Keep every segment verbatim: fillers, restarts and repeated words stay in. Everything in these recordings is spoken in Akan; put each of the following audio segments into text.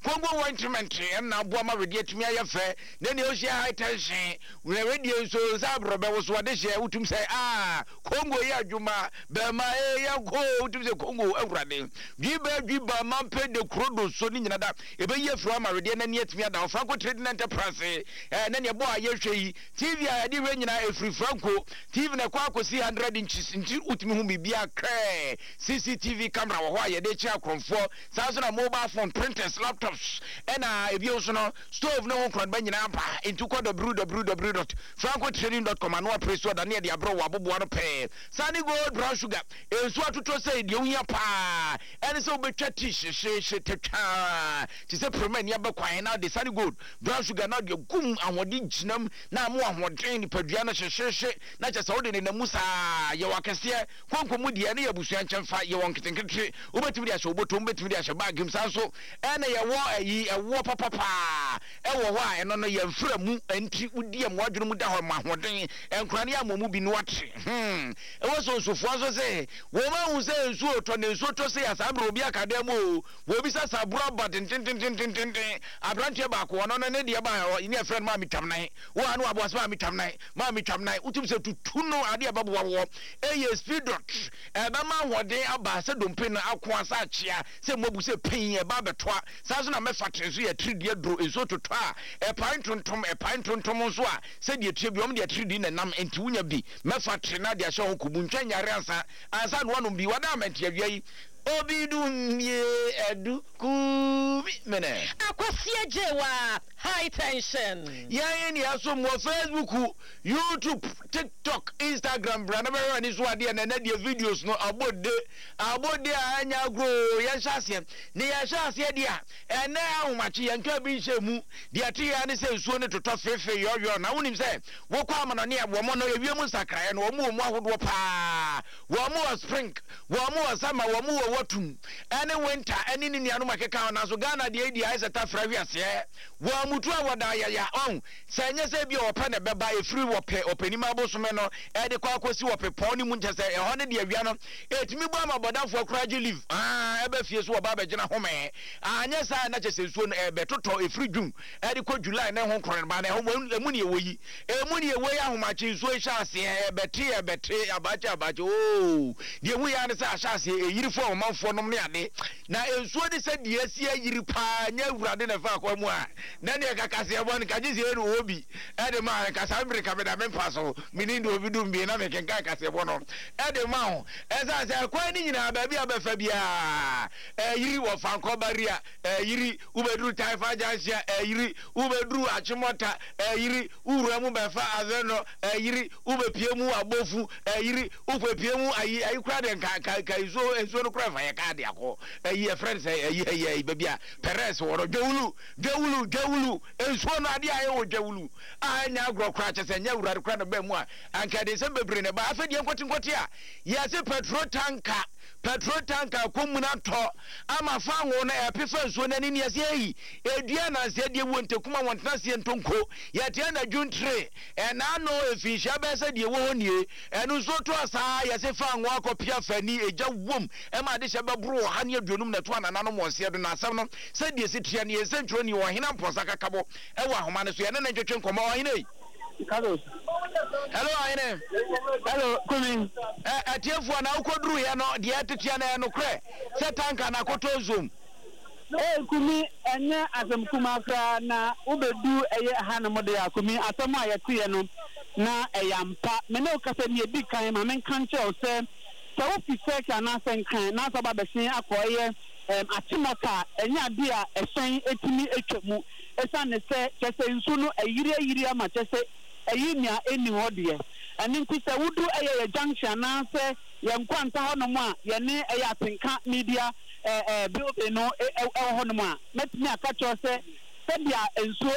Congo ointment and now Boma radiate me a fair, then you share high tension. We radio so Zabra was what they share to say, ah, Congo ya Juma, Bema ya go to the Congo everything. Give a give a man paid the Crodo Sony another. If a year from a radiant and yet me at Franco Trading Enterprise, and then your boy Yeshi, T V I did when a free Franco, T V and a quack was hundred inches into Utmumi be a cray, C C T V camera, why they check from four thousand mobile phone printers, laptops, and I you know stove no one can bang into called the brew the brew the brew dot franco trading dot com and what press what near the abroad wabu pay. Sunny gold brown sugar, and so to say the unia pa, and so be chattish, she she teta. She said, Perman Yabakwa now the sunny gold brown sugar not your gum and what did num now more what train the Padiana she not just holding in the Musa, Yawakasia, Conkomudi, and Yabusan fight your uncle country, over to the Ashobotum, to the Ashabag himself, and a war ye a war papa, and why and on a year from and Udiam Wadrum Mudaha, and Crania Mumubin watching. Hmm, it was also for say, woman who says so to so to say as Abrobia Cademo, Wobisa Sabra, but in Tintin Tintin Tintin, a branch back one on an idea by in your friend Mammy Tamnai, one was Mammy Tamnai, Mammy Tamnai, Utum said to Tuno Adia Babu, a year's feed dot, and a man what they are Bassadum Pin Aquasachia, say Mobuse Pin a Babatua, Sazana Mefactory, a three dear drew is so to try, a pine to Tom, a pine to Tomoswa, said the tribium, the three dinner num and Tunia B, Mefatrina, the show Kubunchanya Ransa, and San one will be what I meant ye. Obidum ye edu kumene akwasie jewa high tension ya ni aso mo Facebook, YouTube, TikTok, Instagram brana and is what and na dia videos no abode abode anya grow ya hyase ne ya hyase dia e na ahomachi ya nka bi hyemu dia ti ya ne se nsuo ne toto fefe yo yo na wonim se wo kwa amano ne wo mo no ewiemu sakra no wo mo mo ahodo pa wo mo spring wo mo summer wo mo watum any winter any ni anu makeka na so Ghana de edi ai seta fra wiase wo amutu awoda ya ya on senye se bi opa ne beba e free wo pe opanima bosome no e de kwa akosi wo pe pon ni mu nche se e ho ne de awia no etimi bu amabodafo kraji live ah e be fie so oba be gina home anya sa na che se suo no e be toto e free dum e de kwa July na ho kron ba na ho emu ne ewoyi emu ne ewoyi ahomachi so e sha ase e be te e be te abacha abacha oh de emu ya ne sa sha ase e yiri fo omanfo no ne ade na ensuo de se de asia yiri pa nya wurade na fa kwa mu a na ne kakase e bon ka jisi e no obi e de ma ka sa mbere ka be da me paso mini do obi dum bi na me kenka kase bo no e de ma ho e sa se kwa ni nyina ba bi abafa bia e yiri wo fa nko baria e yiri ubedru taifa jansia e yiri ubedru achimota e yiri uru mu ba fa azeno e yiri ubepie mu abofu e yiri upepie mu ayi ayi kra de ka ka izo enso no kra fa ya ka de akọ e ye friends e ye ye bebia Perez woro dwulu dwulu dwulu enso no ade aye wo dwulu anya agro kra chese nya wurade kra no ba mu a anka de se bebre ne ba afedi enkwoti nkwoti a ya se petrol tanker petrol tanker komuna to ama fa wo na e pefa nso na ni ase yi edua na ase de wonte kuma wontena se ntonko ya te na juntre e na no efisha be se de wo honie enu so to asa ya se fa nwa akopia fani eja wom e ma de se be bro ha ne aduonum na to anana no mo se do na asam no se de se tia ne ye se ntro ni wo hena mposa kakabo e wa homa ne so ye na ntwetwe nkomo wo hena yi Hello. Hello, Aine. Hello, Kumi. Eh, atiefo na ukodru ya no de atetia na no kre. Se tanka na koto zoom. Eh, Kumi, enye asem kuma fra na ubedu eye hanu mode ya Kumi asem a yete no na eyampa. Me ne okase ni ebi kan ma men kan che o se se wo fi se ka na sen kan na so ba be sin akoye em atimota enye ade a esen etimi etwemu esa ne se kese nsu no eyire eyire ama kese eyi nia eni hodie ani nti se wudu eye ye junction na se ye nkwanta hono mu a ye ne eye atenka media eh eh building no e hono mu a metimi aka cho se se dia enso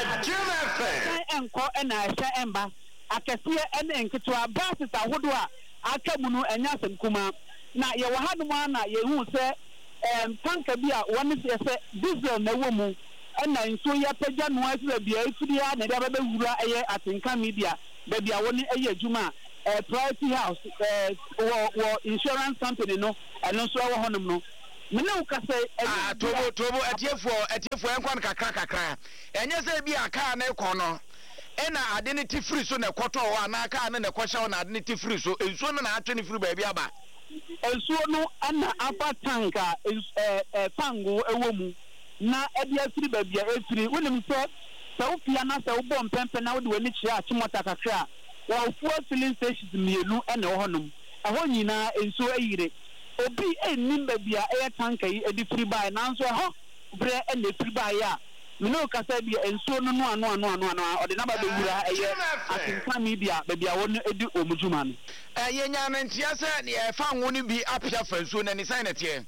eh enko na ehye emba akese ene nkitwa basis ahodo a aka mu no enya asem kuma na ye wo hanu mu na ye hu se em tanka bia woni se diesel na wo mu ena nso ya pagya no asira bia ifidia na dia baba wura eye atenka media be bia woni eye adwuma eh private house eh wo wo insurance company no eno so wo honum no me no ka say ah tobo tobo atiefo atiefo enkwan kakra kakra enye say bi aka na ekọ no ena ade ne ti free so na ekoto ho ana aka na na ekọhya na ade ne ti free so ensuo no na atwe ne free ba bi aba ensuo no ana apa tanka eh eh fango ewo mu na ede afiri ba bia efiri wonim so so pia na so bo mpempe na wo de wani kire achimota kakra wa fuel filling stations mienu ena ho honom aho nyina ensuo ayire obi ennim ba bia e tanka yi edi free by na nso ho bre ena free by ya me no ka say bia ensuo no no ano ano ano ano ode na ba be wura eye atinka mi bia ba bia won edi omujuma no eh yenya na ntia say e fa nwo ni bi apia fa ensuo na ni sign na tie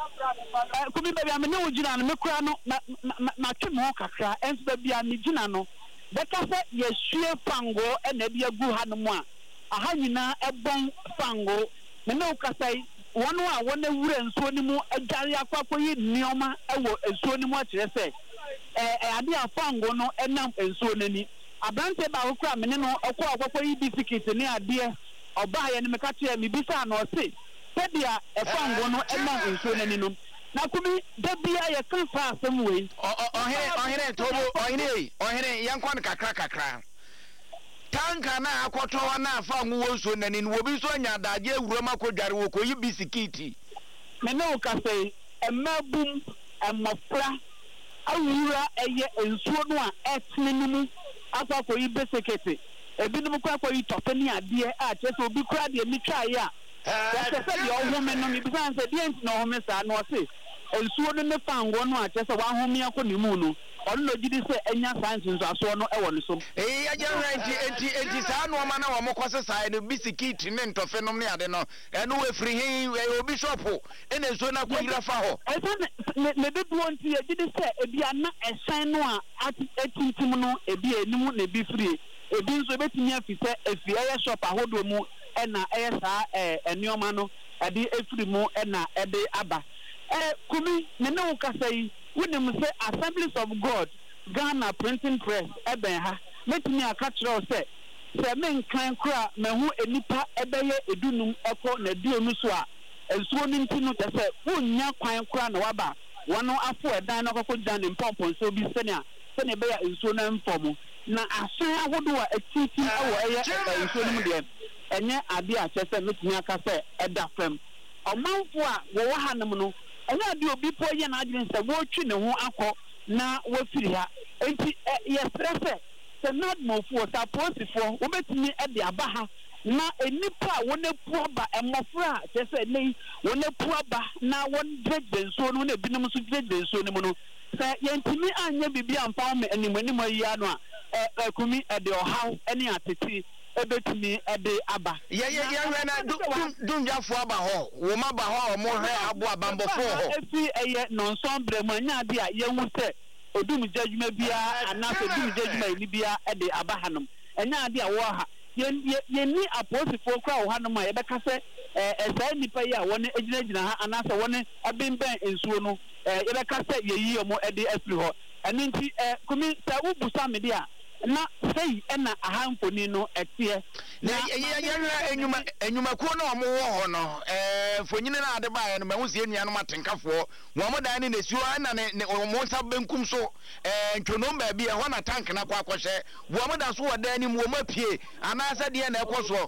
kubi baby am ne wujina no me kura no na na twe mo kakra enso baby am gina no beka se ye hwie fango e na bia gu ha no mu a aha nyina ebon fango me no kasai wono a wona wura enso ni mu adware akwakọ yi nioma ewo enso ni mu a kire se eh ade a fango no enam enso nani abante ba wo kura me ne no ekọ akwakọ yi bisikit ni ade oba ye ne me ka kire me bisa na o se pedia efango no enam enso nani no na kumi debia ye kan fa asem we ohere ohere tobo ohere ohere yankwan kakra kakra tanka na akoto na afa nwo so nani no obi so nya daje ewuro makodware wo koyi bisikiti me no ka say emabum emofra awura eye ensuo no a etne nimu afa koyi bisikiti ebinom kwa koyi topani ade a chese obi kura de mitwa ya ya se de ohome no mi bisan se de enti na ohome sa no se ensuo no ne fango no a chese wa home akọ nimu no onu no gidi se enya science nso aso no e wo no so eh ya enti enti enti sa no ma na wo mokose sai no bisikiti ne ntofe no ne ade no eno we free hin obi shop ene ensuo na ko yira fa ho e ne de duo nti e gidi se ebi ana esan no a atintim no ebi enimu na ebi free ebi nso betimi afise efi eye shop ahodo mu ena eye saa eh enioma no ade efiri mu ena ede aba eh kumi ne ne wo kasai wonim say Assemblies of God Ghana Printing Press eben ha metimi aka kire o se se men kan kura mehu enipa ebeye edunum ekọ na dionu so a ensuo ni ntinu te se wonya kwan kura na waba wono afo edan na kokko dan ne pompon so bi senia senia be ya ensuo na mfomu na asan ahodo a etiti ewo eye ensuo ni mu de enye ade a chese metimi aka se eda fam omanfo a wo wa hanum no ena ade obi po ye na adwin se wo twi ne ho akọ na wo firi ha enti ye stress se not mofo ta posifo wo betimi e de aba ha na enipa wona pu aba emofra chese nei wona pu aba na won dredge nso no na binom so dredge nso no mu no se ye ntimi anya bibia amfa me anim anim ayi ano a e kumi e de ohaw ene ateti ebetumi ede aba ye ye ye na dum dum jafo aba ho wo ma ba ho mo hwe abo abambofo ho efi eye nonson bremu anya ade a ye hu se odum jadwuma bia ana so odum jadwuma ni bia ede aba hanom anya ade a wo ha ye ye ni aposifo kwa wo hanom a ye beka se eh esa nipa yi a woni ejina jina ha ana so woni abemben ensuo no eh ye beka se ye yi mo ede afiri ho eni nti eh kumi sa ubusa me dia na sei ena ahamfoni no etie na ye ye enyuma enyuma ko na omo wo ho no eh fonyine na ade ba ye no mahu sie nua no matenkafo wo mo dan ne nesuo na ne omo nsa benkum so eh ntwonom ba bi e ho na tank na kwa akohye wo mo da so wo dan ni mo mapie ana sa de na ekoso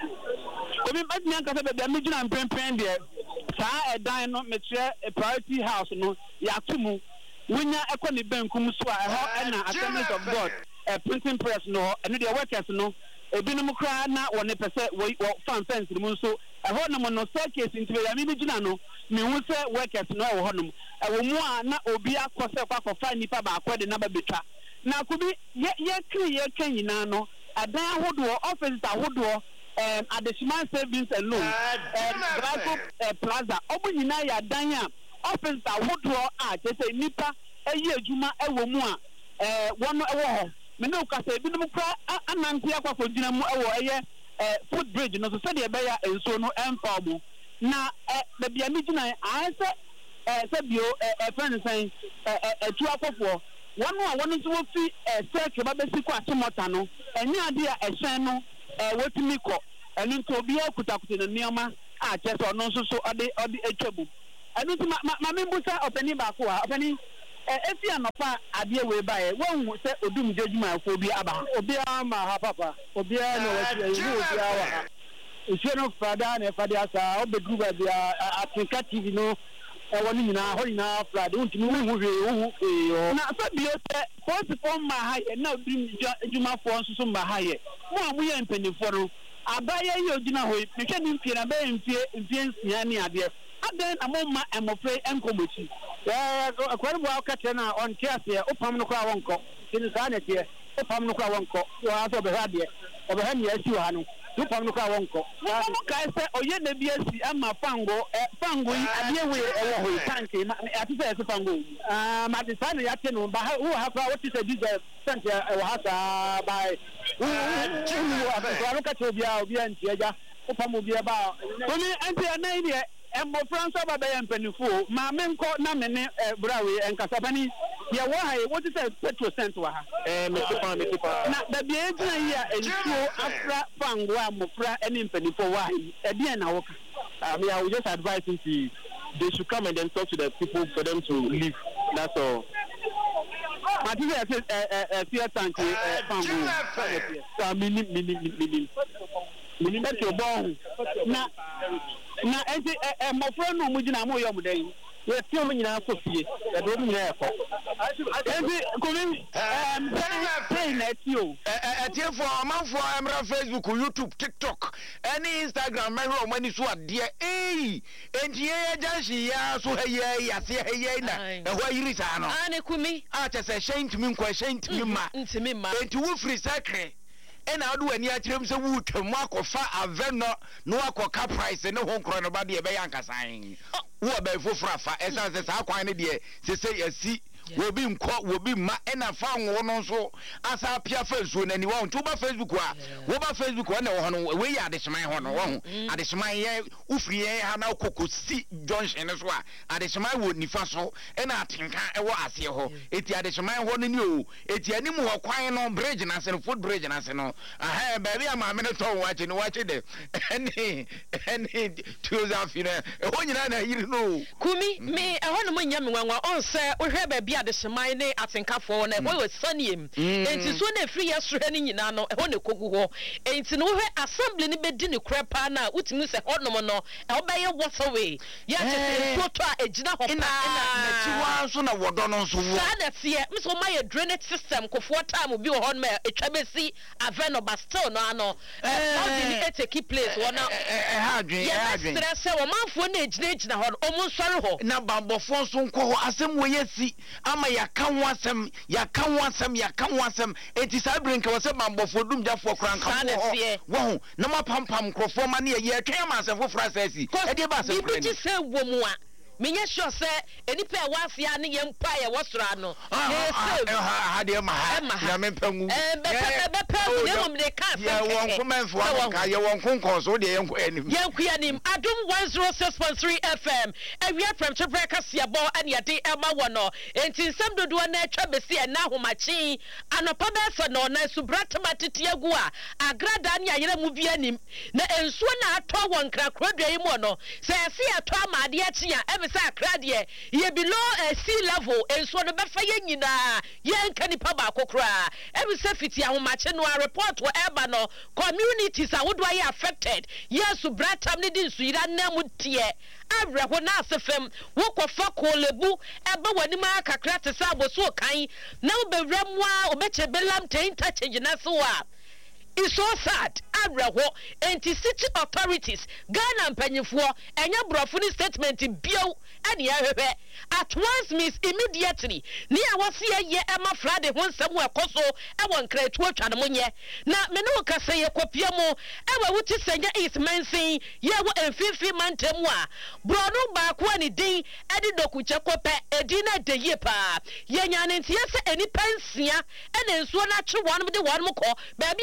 obi ba nyan ka se be me gina mpempen de saa edan no metre priority house no ya tumu wonya ekọ ne benkum so a ho na Assemblies of God a printing press no and the workers no ebinom kra na woni pese we fan fence mu so e ho no no staircase into ya mi gina no me hu se workers no e ho no e wo mu a na obi akose kwa kwa fa nipa ba akọ de na ba betwa na kubi ye ye kri ye kan nyina no adan ahodo office ahodo um additional savings and loans um Graco Plaza obu nyina ya dan a office ahodo a chese nipa eyi adwuma e wo mu a eh wono e wo ho me no ka se binom kra ananti akwa ko gina mu ewo eye eh foot bridge no so se de be ya enso no emfa mu na eh be bia mi gina an se eh se bio eh friend say eh eh tu akofo wono a wono so wo fi eh circle ba be si ko atomota no enya ade a ehyen no eh wotimi ko enu nto obi akutakuta na nioma a chese ono so so ode ode etwabu adu ma ma membusa opani ba ko a opani efi anopa ade we bae won se odum jejuma afo bi aba obi ama ha papa obi na wasi ewu obi awa ise no fada na fada asa obedu ba bia atinka T V no e woni nyina ho nyina fada untimi wu hwe wu e na fa bi se forty four ma ha ye na odum jejuma fo nso ma ha ye mo amu ye mpanifo no abaye ye odina ho me hwe ni mpie na be mpie mpie nsia ni ade adan na momma emofre enkomochi eh akwari bo akate na on tiase opam no kwa wonko tin sa na tie opam no kwa wonko wa so be ha de obe ha ni asi wa no opam no kwa wonko mo kai se oye na bi asi ama fango fango yi ade we ewo ho tanke na ati se se fango ah ma de sa na yate no ba wo ha kwa what is a diesel tanke ewo ha sa bai wo wo akate obi a obi anti aja opam obi ba oni anti anai ni Embo Fransa baba ya mpenifo ma menko na mene brawe enkasabani ya wo ha wo ti say petrol cent wa ha eh me tipa me tipa na da bi ejina yi a entuo afra fango a mofra ene mpenifo wa yi e bien na wo ka I mean I would just advise him to they should come and then talk to the people for them to leave that's all Matia says eh eh fear tank eh fango so mini mini mini mini met your bone na na enti eh mofra no mu gina mo yo mu den we tie mu nyina so fie e do mu nyina e ko enti komi em say na tio eh tie for amanfo emra Facebook YouTube TikTok any Instagram me ro mani so ade eh enti ye janshi ya so heye ya se heye na e ho yiri sa no ane kumi a che se shentimi nkwa shentimi ma ntimi ma enti wo free sacre ena adu ani akyerem se wu twam akofa aveno no akoka price ne ho nkro no ba de e be yankasan wo ba fofura fa esa se sa kwan ne de se se yasi wo bi nkọ wo bi ma ena fa nwo no so asa pia Facebook na ni wo nto ba Facebook a wo ba Facebook wa na wo no we ya adesman ho no wo adesman ye ufri ye ha na kokosi junction ne so a adesman wo nifa so ena atenka e wo ase ho eti adesman ho no ni o eti anim ho kwan no bridge na se no foot bridge na se no aha ba bi ama me no to wa che no wa che de eni eni tuza fi na e ho nyina na yiri no kumi me e ho no nya me wanwa on se wo hwe ba bi adesman ne atenkafo na wo saniem enti so na free yesre ne nyina no e ho ne kogu ho enti no hwe assembly ne bedi ne krepa na utimi se honom no e ho beye waterway ya che photo a ejina ho pa na tiwa so na wodo no so wo sa na tie me so my drainage system kofo time bi ho no etwa besi aveno but still no ano how did it take place wona e ha dwen e ha dwen stress se wo manfo na ejina ejina ho o mu nsore ho na bambofo so nko ho asem wo yesi ama yaka ho asem yaka ho asem yaka ho asem enti sa brink wo se bambofo dum jafo kranka ho wo na mapampam krofo ma na ye atwa ma asem fofra sasi e de ba asem bi ji se wo mu a menye sure say enipa e wafia ne ye mpa ye wosra no eh ha de ma ha na me pangu eh be be pangu ne mom de ka fe ye won ko menfo aka ye won kon so de ye nko anim ye nko anim adum one oh six point three F M awia from Chebreka siabo ane ade e ma wo no enti nsem dodo na atwa besi e na homachi anopa be fa no na subratama tetiagu a agrada ne ayere mu bi anim na ensuo na atọ won krakrodua yi mo no se se atọ amade achi a e sa krade ye below a sea level enso no be fa ye nyina ye nka nipa ba kokra e bi se fiti ahomache no report wo eba no communities a wodo are affected yes bratam ne din su ira na mu tie avre ho na asefem wo kofa kolebu eba wani ma kakra te sa boso kan na obewra mu a obeche belam ten touch na so a it's so sad. Abraho and city authorities Ghana mpanyifo enya brofuni statement bio ane ahwehwe at once means immediately ni awase ye ema frade ho nsem ekoso e won kretu atwa no nye na me no kase ye kopia mu e wa wuti senya is mensin ye wo enfifi mantemu a brono ba ko ani din edi dokuche kope edi na de ye pa ye nya ne ntie se eni pensia ene nsuo na che won de won ko ba bia de won ma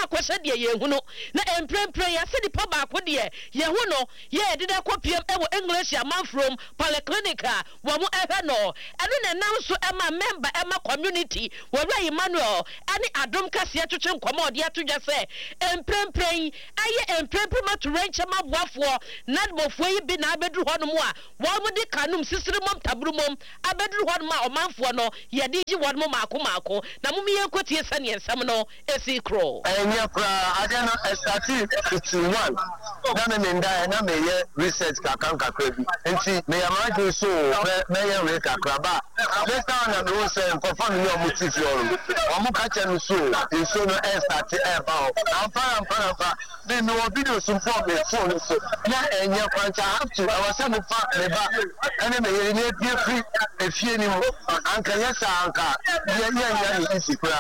akwese de ye hu no na emprempren ya se nipa ba ko de ye hu no ye de de kopiem e wo English amanfrom polyclinic a wo mo ehwe no eno na nam so e ma member e ma community wo re Emmanuel ani adom kase atwetwe nkomo de atodwa se emprempren aye emprempren ma to ranch ma boafo na bofo yi bi na abedru ho no mo a wo mo de kanum sisiri mom tabru mom abedru ho no ma omanfo no ye de ji wo mo maako maako na mum ye kotie sane ensam no esi kro enya pra ade no start fifty-one na me nda na me ye research ka kan ka kwa bi enti me ya ma do so me ye we ka kraba next time na me say for fun me o motif yo o mo ka che no so e so no start e ba o ampa ampa ampa me me o video so for me phone so na enya kwanta have to I was saying fa me ba ene me ye ne bi free e fie ni mo anka yes anka ye ye ye ni isi kra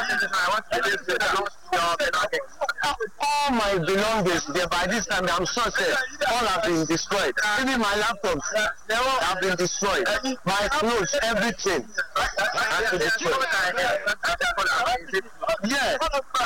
all my belongings there by this time I'm sure say all have been destroyed. Even my laptops have been destroyed. My clothes, everything has been destroyed. Yes.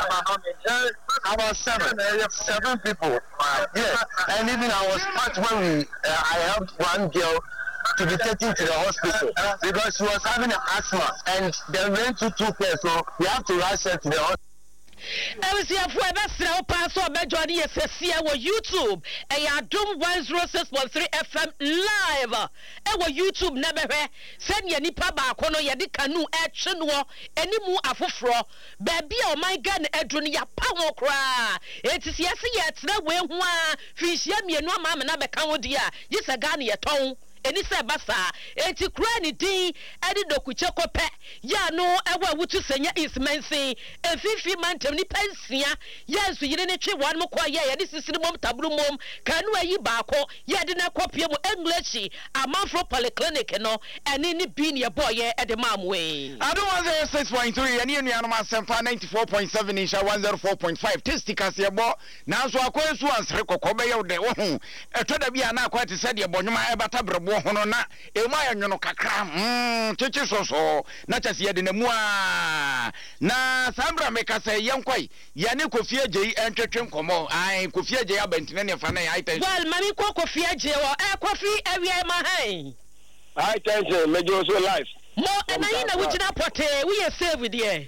About seven, seven people. Yes. And even I was part when we, uh, I helped one girl to be taken to the hospital because she was having asthma and they went to two care, so we have to rush her to the hospital. I was here for a best pass or majority S S C on YouTube. A Adum one zero six point three F M live. Our YouTube never send your nipa back on your canoe action war any more afufro. Baby, oh my gun, Edronia power cry. It is yes, yet, no way, one fish yammy, no mamma, never come dear. Yes, a gun, your tongue. Eni se basa eti kura ni din edi dokuche kope ya no ewa wutu senya ismensi efifi mantem ni pensia yesu yire ne twe wan mo kwa ye ye sisiri mom tabru mom kanu ayi baako ye de na kopie mu English amanfro polyclinic no eni ni bi ne boy ye ede mamwe ado one oh six point three eni enu anu asemfa ninety-four point seven insha one oh four point five testi kase bo na so akwansu ansere kokobe ye de wo hu etoda bia na akwate se de bonyoma ebata brebo hono na ema ya nyono kakra mm cheche soso na chase ye de na mu a na sambra meka se yenkwai ya ne Kofi Agye entwetwe nkomo ai Kofi Agye abantine ne fa na ya iten well mami ko Kofi Agye wo e Kofi awie ma han I thank you mejo so life mo enayi na wugina pote we ye save there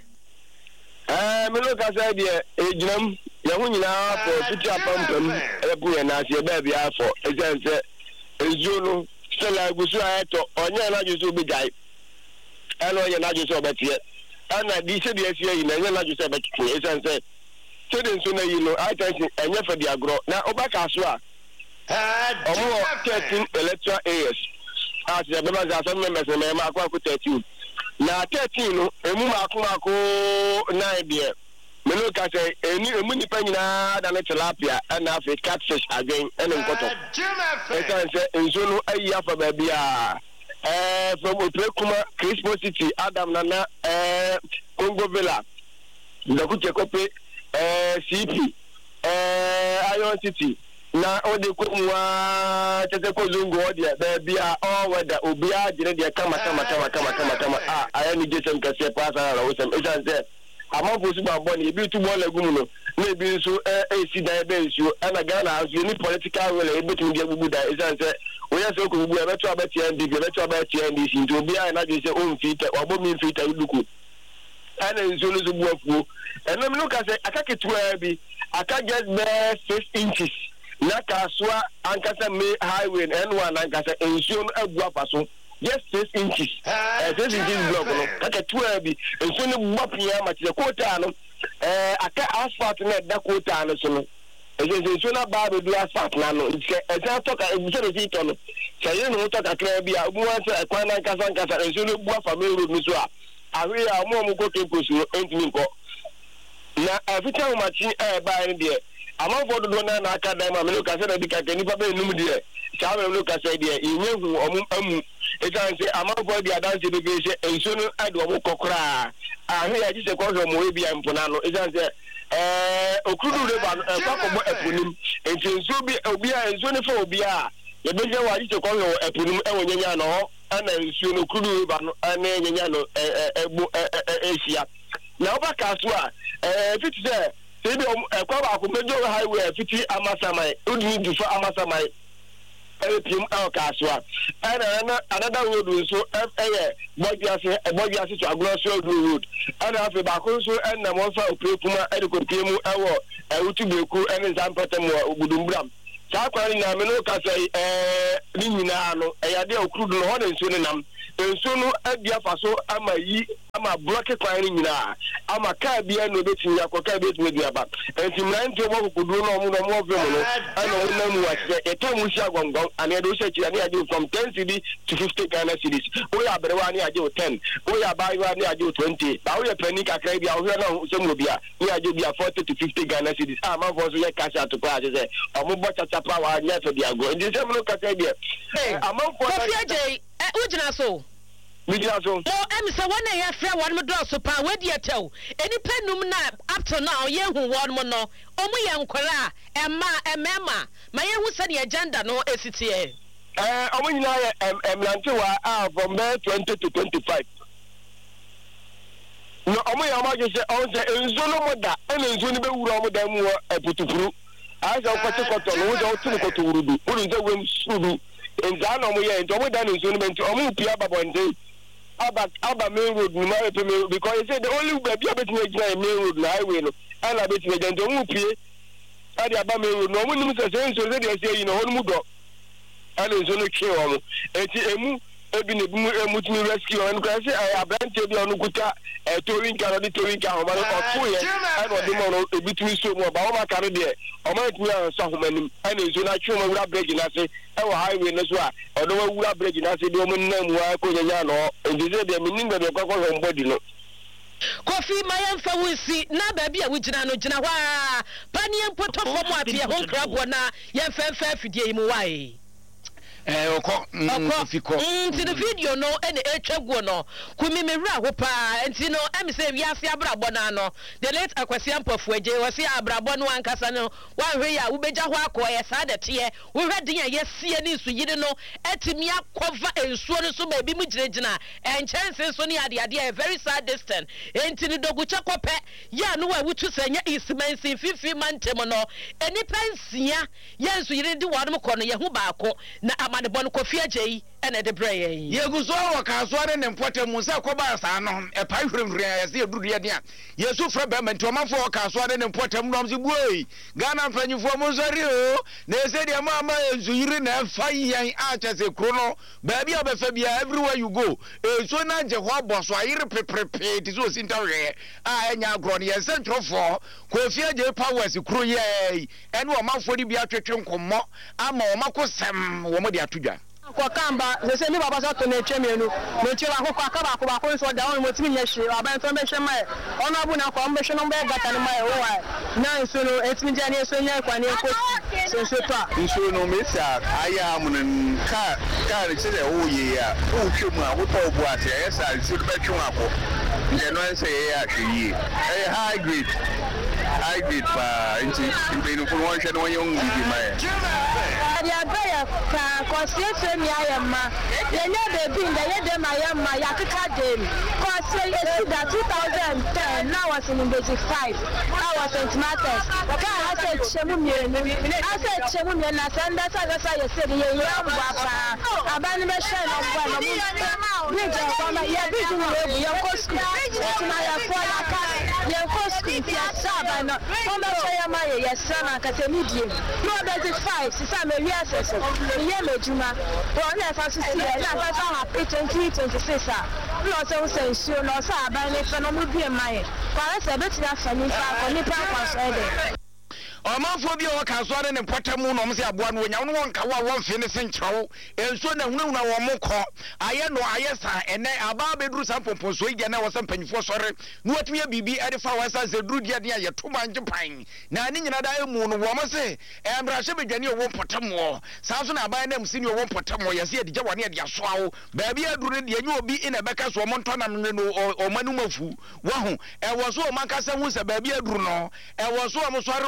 eh me look aside there ejinam ya hu nyina for tutu apampam e bu ye na se ba bia for ejense ezuno sela gusu ayeto onye na jusu bi gai elo ye na jusu obetie ana di se di asie yi na ye na jusu obetie ejense se den so na yi no I thank you enye fa di agro na obaka so a omo thirteen electoral areas as the members are some members na ma akwa thirteen na thirteen no emu ma akwa ko nine there me no ka say eni emu ni pa nyina da na tilapia na afi catfish again ene nkoto e kan say enso no ayi afa ba bia eh from Oprekuma Christmas City Adam Nana eh Congo Villa ndakuche kope eh C P eh Iron City na ode kumwa tete ko zungu ode be bia all weather obia gire de kama kama kama kama kama kama ah aya ni jesem kase pasa ra wosem e san say amafo su ba boni ebi tu bol agum no na ebi nso eh si dan be nso ana Ghana as any political will ebi tu dia gugu da e san say oya se ko gugu e beto abati N D P beto abati N D C nto obia na je say o mfita wabo mi mfita iduku ana nso no so buafu enam no ka say akaketu abi aka just be six inches na kaswa ankasa me highway N one ankasa ensuo abu afaso just six inches eh six inches block no kaka twelve bi ensuo ne bapia ma tire kota no eh aka asphalt na da kota no so no ensuo na ba be asphalt na no e e to ka e se re to no say no to ka kra bi a obu wan se kwa na ankasa ankasa ensuo ne bu afa me road no so a awe a mo mo ko tempo so entimi nko na every time machi eh ba ni de amafo do na na aka dan ma me look say na dika ke nipa be num de cha me look say de yenyehu omu amu e kan say amafo de adanse be be say enso no ade omu kokora ahwe ya ji se ko so mo e bia mpona no e kan say eh okudu re ba kwa ko mo epunim enso bi obi a enso ne fa obi a ye be je wa ji se ko so epunim e wonyanya no ana enso no okudu ba no ana nyanya no e e e ehia na oba kaso a eh fit say say the e kwa ba ko mejo highway fiti amasamai udi du so amasamai e pim e kaswa and another road so eh bogiase e bogiase to agloso road and afi ba ko so en na mo fa oprekuma e ko piemu e wo e utubeku en zampatem obudumbram saa kwari na me no kasa eh ni nyina no e yade okrudu no ho na nsuo ne nam nsuo no abia fa so ama yi ama block kwari nyina ama ka bia no betin yakọ ka betin aduaba enti mrante mo kokudu no mo no mo vemo no ana wo na mu ase e to mu sha gongon ana do se kira ni aje from ten cedi to fifty Ghana cedis o ya berewa ni aje ten o ya baiwa ni aje twenty ba o ya pani kakra bia o na se mo bia ni aje bia forty to fifty Ghana cedis ah man for so ye cash out to class say o mo bo chacha pa wa nya so dia go ndi se mo ka say dia amon for Kofi eh ujina so Mijina so. Oh, em say one na ya frɛ one mo do so pa we dia tew. Eni penum na up to now ye hu one mo no. Omu ye nkwara ema emema. Ma ye hu se the agenda no esitie. Eh, omu nyina ye emlante wa ah from twenty to twenty-five. No, omu ye omu je se on se enzo no moda, ene enzo ni be wura omu da mu eputupuru. Asa kwati koto no wo do tunu koto wurudu. Wuru nze wem sudu. Enza na omu ye nto omu da enzo no benti omu pia babonde. Aba aba main road no matter to because he said the only baby between the main road na highway no and I between the don't move pie ade aba main road no mo nim say say so dey say you know ho mu do and so no kill o enti emu ebi ne bimu emu tumi rescue on ko say abrante bi on kuta e towing car on towing car o ma no ko ye and o de mo no ebi tumi so mo ba o ma kare de o ma tumi an so homanim and so na twu mo wura break na say e wa highway no so a o do wura break na say de o mo nam wa ko nya no ndi say de minim be ko ko ho mbodi no Kofi mayan fa wusi na ba bia wugina no gina hwa pani empoto fo mo apia ho krabo na ye fenfa fidie yi mu wai eh okọ fiko nti the video no ene etwaguo no kumi mewura ho pa nti no em say wiase abrabo na no the late Akwasi Ampofo aje wose abrabo no ankasa no wanhwe ya ubeja ho akoye sa de te wo hweden ya yesie ni su yire no etimi akova ensuo no so ba bi mu giregina enchanse so ni ade ade a very sad distant enti ni dogucha kope ya no wa wutu sanya ismensi fifi mantem no eni pensia yensu yire di wadom kono ye hu baako na amane bon Kofi agei ene de breye yegu so wa kasoare ne mpotem mu se koba sa no e pa hwemhwem ya se eduru de dia yesu fra be menti o mafo kasoare ne mpotem no mse buoi Ghana mfanyifo mu sori o na ese de ma ma ezuyiri na fa yen a chese kro no ba bia be fa bia everywhere you go e so na je ho aboso ayire pepepe ti so sintawe a enya agro ne yense ntrofo Kofi agei powers kro ye ene o mafo di bia twetwe nkommo ama o makosem wo mo de atudwa kwa kamba sese mi baba sa to na etwemienu me twa ko kwa kaba ko ba ko so da won mo timi nya hwe aba nso be hwe mai ono abu na kwa mbe hwe no be gata no mai o wa na nso no etimi ja ne so nya kwa ne ko so so to nso no me sa aya amun ka ka ne se o ye ya o twemu a wo to bu ate ya sa nso be twu akọ ye no nse ye ya hwe yi eh high grade high grade pa nti be no ko won hwe no yon bibi mai ya baya ka ko se mi ayama ye nya baby nda ye dem ayama ya kika dem ko se ye that two thousand ten now was in basic five I was in Martins ka ha se chemu mi I said chemu mi na sanda sa sa ye se ye ye am ba pa abani be share no gwa no mu ni je ko ma ye bi du we bu ye ko school ti ma ya fo la ka ye ko school ti sa ba no ko ma share ya ma ye ye sa na ka se mi die no basic five si sa me wi aseso ye mejuma won na fa so si e na fa so ha twenty twenty-six a no so sensuo no so aban ne fa no mu bie mai kwa se beti na fa ni fa ko ni pa kwa so de Omanfo bi o kasoare ne potamu no mse aboa no nya no wonka wa won fe ne senkyerɛw enso na hunu na wo mokɔ aye no aye sa ene aba beduru san pomponso ige na wo san panyifo sɔre no watumi ya bibi ade fa wa san se duru dia dia ye to manje pan na ne nyina da emu no wo mse embrahye bedwane o wo potamu sa so na aba na msi ne o wo potamu ye se ye de gya wane de aso awo ba bia duru ne de nyu obi ina beka so o monto na no o manu mafu wo ho e wo so o mankasa hu se ba bia duru no e wo so o mo sɔre wa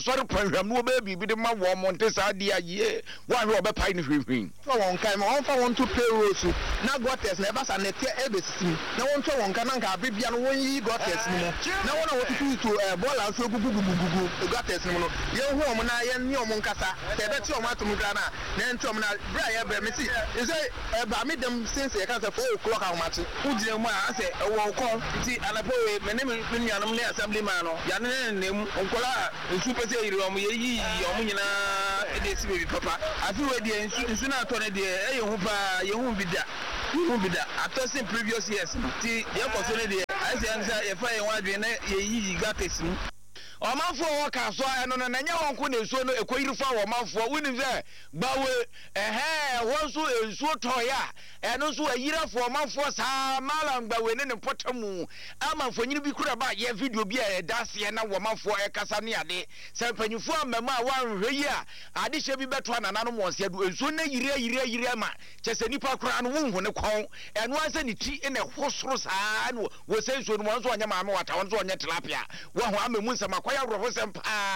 asɔre pɛhwɛm no wɔbɛyɛ biribi de ma wɔn monte saa de ayie wɔahwɛ wɔbɛpae no hwehwee fa wɔn kan ma wɔmfa wɔn to payroll so na gutters na ɛba sa nɛteɛ ɛbɛsisi na wɔntwa wɔn kan na nka abebia no wɔnyiyi gutters no mu na wɔn a wɔtututu bɔɔla nso gugugugugu gutters no mu no yɛnhu wɔn na yɛnne wɔn nkasa sɛ ɛbɛte wɔn atom kra na na ɛnte wɔn na berɛ a yɛbrɛ me si ɛsɛ ɛba me dɛm since yɛka sɛ four o'clock a wɔmakye wogyina mu a asɛ ɛwɔ kɔn nti anapɔ wei mene me nuanom ne assemblyman no yɛne ne nnam nkɔla a nsu pɛ sɛ yiri wɔn yɛyiyi wɔn nyinaa ɛde asi baabi papa afi wei deɛ nsu nsu no atɔ no deɛ ɛyɛ hu paa yɛhu bi da yɛhu bi da atɔ sen previous years no nti yɛkɔ so no deɛ ayɛ sɛ yɛn sɛ yɛfa yɛn ho adwene na yɛyiyi gutters mu ɔmanfoɔ wɔ ka so ɛno no nanyɛ wɔn ko na nsuo no ɛkɔyiri fa wɔ ɔmanfoɔ wonim sɛ bawe ɛhɛ ɛhɔ nso nsuo tɔeɛ a ɛno nso ayirafoɔ ɔmanfoɔ saa malam bawe ne ne mpɔta mu ama mfonyini bi kora ba yɛ video bi a ɛda aseɛ na wɔmanfoɔ ɛkasa ne ade sɛ mpanyinfoɔ amama a wɔanhwɛ yi a adehyɛ bi bɛto anananom wɔn seɛ do nsuo no ayiri ayiri ayiri ama kyɛ sɛ nipa koraa no wonhu ne kɔn ɛno ansɛ ne ti ne ɛho soro saa no wɔ sɛ nsuo no wɔn nso ɔnyɛ maame wata wɔn nso ɔnyɛ tilapia wɔho ama mu nsɛm akɔyɛ aworɔfo sɛm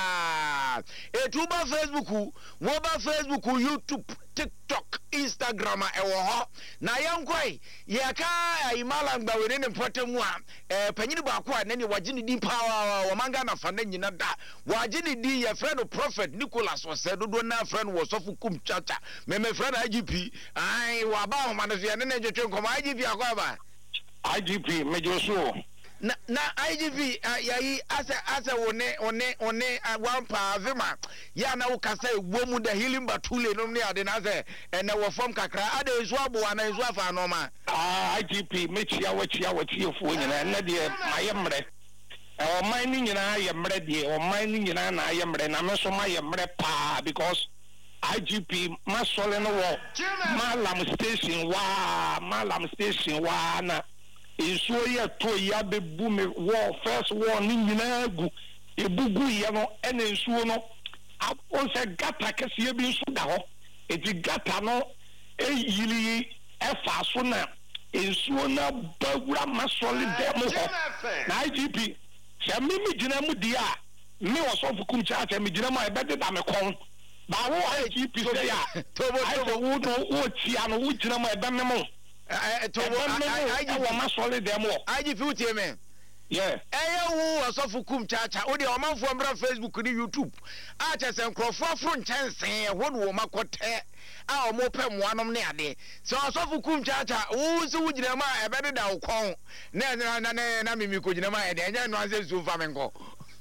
paa ɛtu ba facebook wo ba facebook youtube TikTok, Instagram, ɛwɔ hɔ na yɛnkɔe yɛka ayimala ngbawe ne mpɔtɛ mu a eh panyini baako a nani wagye ne din paa wɔmanga na fa na nyina da wagye ne din yɛ frɛ no prophet Nicholas ɔsɛ dodo na frɛ no wɔsɔfo kum chacha me me frɛ no I G P ai waba homa no so yɛ ne ne dwetwe nkɔmɔ I G P akɔ aba I G P mejo so na na I G P yayi ase ase wone one one one pa vima ya na ukasa ewo mu da healing batule no ne ade na ase ene wo fom kakra ade nso abo ana nso afa no ma I G P mechia wachia wachia fo nyina na de mayemre o man ni nyina ayemre de o man ni nyina na ayemre na me so mayemre pa because I G P masole no wo malam station wa malam station wa na nsuo yɛ to ya bebu me wall first wall ni nyina gu ebugu yɛ no ɛna nsuo no on sɛ gata kɛseɛ bi nso da hɔ eti gata no eyiri ɛfa so na nsuo na bawura masɔle dɛm hɔ na I G P sɛ me me gyina mu di a me wɔsɔfo kum kya sɛ me gyina mu a ɛbɛde da me kɔn ba wo I G P sɛ a tobo tobo wo no wo tia no wo gyina mu a ɛbɛme mo eh tobo I G P wo masɔle dɛm hɔ I G P utie me yeah ɛyɛ wo wɔsɔfo kum chacha wo de ɔmanfoɔ mbra Facebook ni YouTube a kyɛ sɛ nkrɔfoɔ afro nkyɛnse ɛhɔ no wɔ makɔtɛ a ɔmo pɛ mmoanom ne ade sɛ ɔsɔfo kum chacha wo si wo gyina mu a ɛbɛde da wo kɔn na na na na na mimi ko gyina mu a ɛde ɛnyɛ no ansɛ nsu fa me nkɔ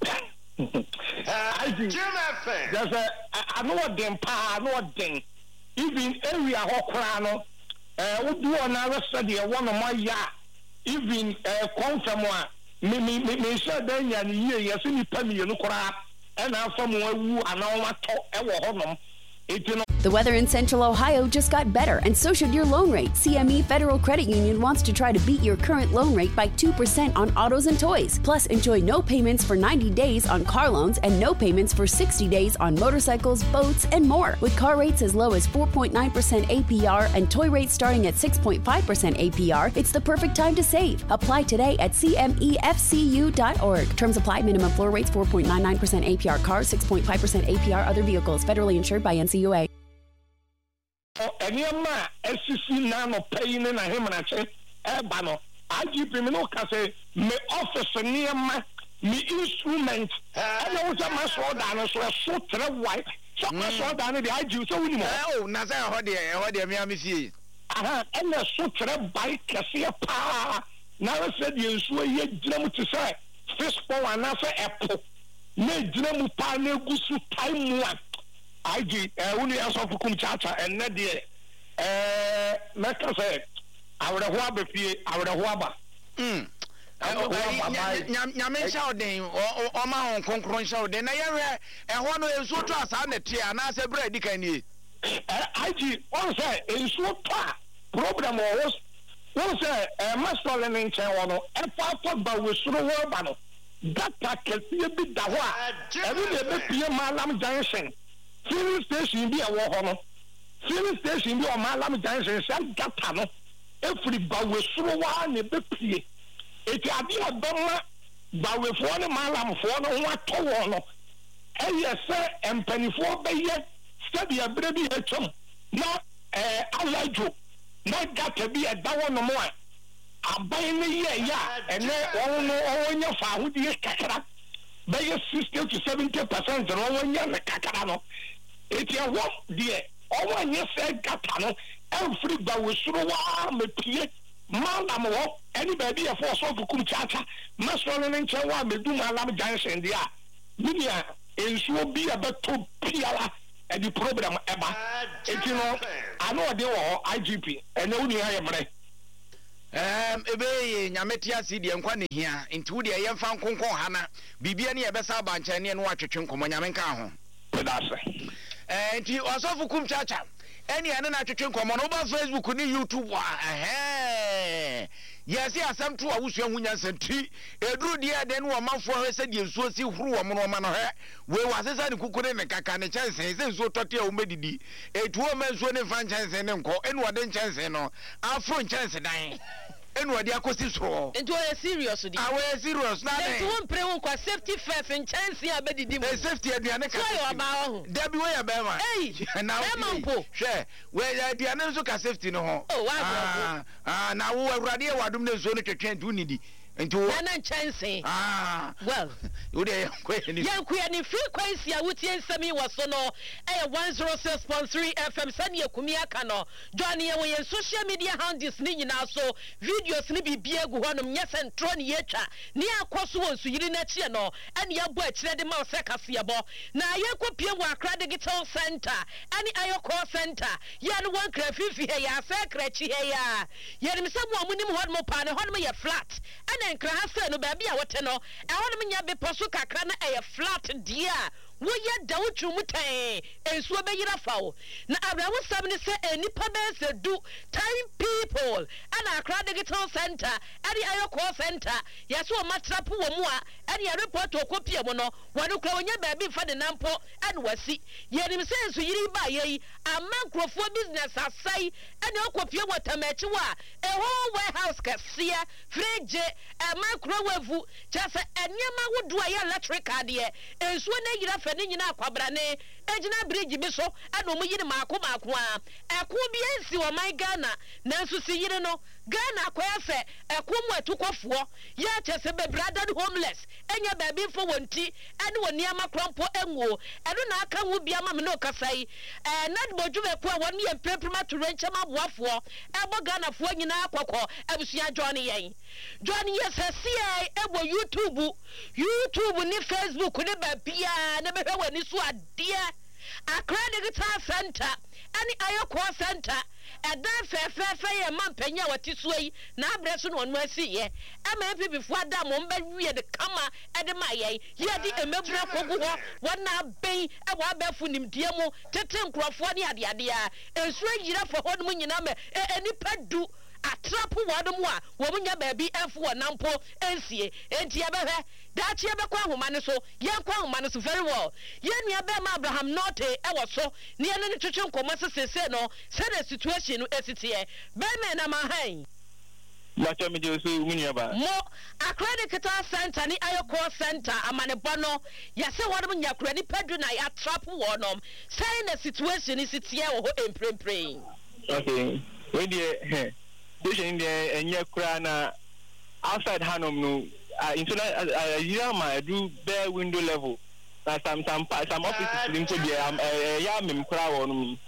I think there's a I know what them pa I know what them even area hɔ koraa no eh wo do on our study one of my ya even eh confirm a me me me sure dan ya ni ye yesi ni pa mienu koraa e na afam awu ana wa to e wo honom etino. The weather in Central Ohio just got better, and so should your loan rate. C M E Federal Credit Union wants to try to beat your current loan rate by two percent on autos and toys. Plus, enjoy no payments for ninety days on car loans and no payments for sixty days on motorcycles, boats, and more. With car rates as low as four point nine percent A P R and toy rates starting at six point five percent A P R, it's the perfect time to save. Apply today at C M E F C U dot org. Terms apply. Minimum floor rates four point nine nine percent A P R cars, six point five percent A P R other vehicles. Federally insured by N C U A. Eniyama esisi na no pay ne na hemrache e ba no I G P me no ka say me office niyama me instrument e na wo ma so da no so so tre white so ma so da no the I G so woni mo oh na say ho de ho de me am fie aha e na so tre bai kese pa na se de nsuo ye gyina mu te say fish pond ana say epo na gyina mu pa na gusu time mu a I G eh uni aso kum chacha enne de eh meka say awre ho abefie awre ho aba mm nyame nhyɛ den ɔma hon konkron nhyɛ den na yɛhwɛ ɛhɔ no ensuo to asa na tie ana sɛ bra di kan nie I G on say ensuo to a problem was won say eh masole ne nkyɛn wɔ no ɛfa fa ba wesuro wɔ ba no data kɛseɛ bi da hɔ a ɛbi de bepie malam junction filling station bi ɛwɔ hɔ no filling station bi o malam junction sɛ data no efiri ba wesuro wa ne bepie eti ade abama ba wefoɔ ne malamfoɔ no ho atɔ wɔ no ɛyɛ sɛ mpanyinfoɔ bɛyɛ sɛbi abere bi atwam na ɛɛ alajo na gata bi ɛda wɔn nom a aban ne yɛ yɛ a ɛnɛ wɔn no wɔn nyɛ fa ahodie kakra bɛyɛ sixty to seventy percent na wɔn nyɛ ne kakra no eti ɛwɔ deɛ wɔn nyɛ sɛ gata no ɛnfiri gbawosoro waa mepie malam wɔ ɛne baabi yɛ fɔ ɔsɔ kukum kyaakya mɛsɔrɔ ne nkyɛn wɔ a medu malam junction deɛ a dunia nsuo bi a bɛtɔ piara ɛdi program ɛba eti no ano ɔde wɔ hɔ I G P ɛnɛ wo nua yɛ mmerɛ. Um, ebe nyame te ase de nkwa ne hia nti wo de ye mfa nkonkon ha na bibia ne ye besa ba nkyɛn ne no atwetwe nkomo nyame nka ho pedase eh nti osofu kum chacha eni ene na atwetwe nkomo no ba Facebook ni YouTube wa eh yesi asɛm to a wusua hunya senti eduru de ade no ɔmanfo a hwese de nsuo si huru wɔ mo no ma no hɛ we wasesa ne kukure ne kaka ne kyɛnse sɛ nsuo tɔte a wo medidi etuo ma nsuo ne fa nkyɛnse ne nkɔ enu ɔde nkyɛnse no afro nkyɛnse dan enu ɔde akosi so nti o serious di ah we serious na ne nti won pre won kwa safety first nkyɛnse a bedidi mu e safety aduane ka so yo ba ho da bi we ya ba ma eh na wo mpo hwɛ we ya aduane nso ka safety no ho oh wa ah ah na wo awurade e wadom ne nsuo no twetwe ntu ni di nti wo na nkyɛnse ah well wo de yakɔ ni yankuya ni frequency a wutie nsɛm wɔ so no ɛyɛ one oh six point three F M sani ekumi aka no join ye wɔ social media handles ni nyinaa so videos ni bibia gu hɔ no nyɛ sɛ ntro ne yɛtwa ne akɔ so wɔ nsuyiri n'akyi no ɛne yɛbɔ akyire de ma sɛ kaseɛbɔ na yɛkɔpie wɔ Accra Digital Center ɛne Ayo Call Center yɛ no wɔn kra fifi hɛ yɛ asɛ kra akyi hɛ yɛ yɛnim sɛ mo amunim hɔ no pa ne hɔ no yɛ flat ɛne nkra ha sɛ no baabi a wɔte no ɛhɔ no nya bepɔ so kakra na ɛyɛ flat deɛ a woyɛ da wotwu mu tan ensuo bɛyira fawo na abrawo sam ne sɛ enipa bɛsɛ du time people ana Accra Digital Center ɛne Ayo Call Center yɛso o matrapo wɔ mu a ɛne yɛ report okopie mu no wɔno kra wonya baabi fa de nampo ɛne wasi yɛnim sɛ ensu yiri ba yɛyi ama nkrofo business asai ɛne okopie wɔ tamachi wa a whole warehouse kɛseɛ fridge ɛma kro wavu kyerɛ ɛnyɛma wodo a yɛ electric adeɛ ensuo na yira ni nyina akwabra ne ejina bridge bi so ana omu yiri maako maako a eko bi ensi wo man Ghana nanso si yiri no Ghana akoya se eko mu atukofo ya kyese be brother homeless enya baabi fo wonti ene woni ama krampo enwo eno na aka hu bia ma me no kasai eh nad bodwume ko won ye prepima to renchama boafo ebo Ghana fo nyina akokɔ abusua join yen join yesese ebo YouTube YouTube ni Facebook ni babia na behwe wani so adeɛ Accra Digital Center ani Ayo Call Center ɛdan fɛfɛɛfɛ yɛ mampanya wɔte so yi na abrɛ so no ɔno asi yɛ ɛma mfibifo ada mo mbɛwie de kama ɛde ma yɛn yɛde emebura kogu hɔ wɔna bɛn ɛwɔ abɛfo nimdeɛ mu tete nkurɔfoɔ ne adeade a ensuo yira fɔ hɔ no mu nyina mɛ enipa du atrapo wɔdom a wɔn nya baabi ɛfo wɔ nampo ensie enti ɛbɛhwɛ daakye ɛbɛkɔ ahoma ne so yɛnkɔ ahoma ne so very well yɛn nua bɛma Abraham Norte ɛwɔ so ne yɛn ne twetwe nkɔmɔ sesese no sɛ the situation no esiteɛ bɛma na ma han Macho mi de so munua ba mo Accra Digital Center ni Ayo Call Center amanebɔ no yɛsɛ wɔdom nya kura ni padu na yɛatrapo wɔnom sɛ na situation esiteɛ wɔ hɔ emprempren okay we dey situation dey enye kura na outside Hanom no uh, internal uh, uh, ma do bare window level na some some some offices limpo dey am ya mem kura wɔ no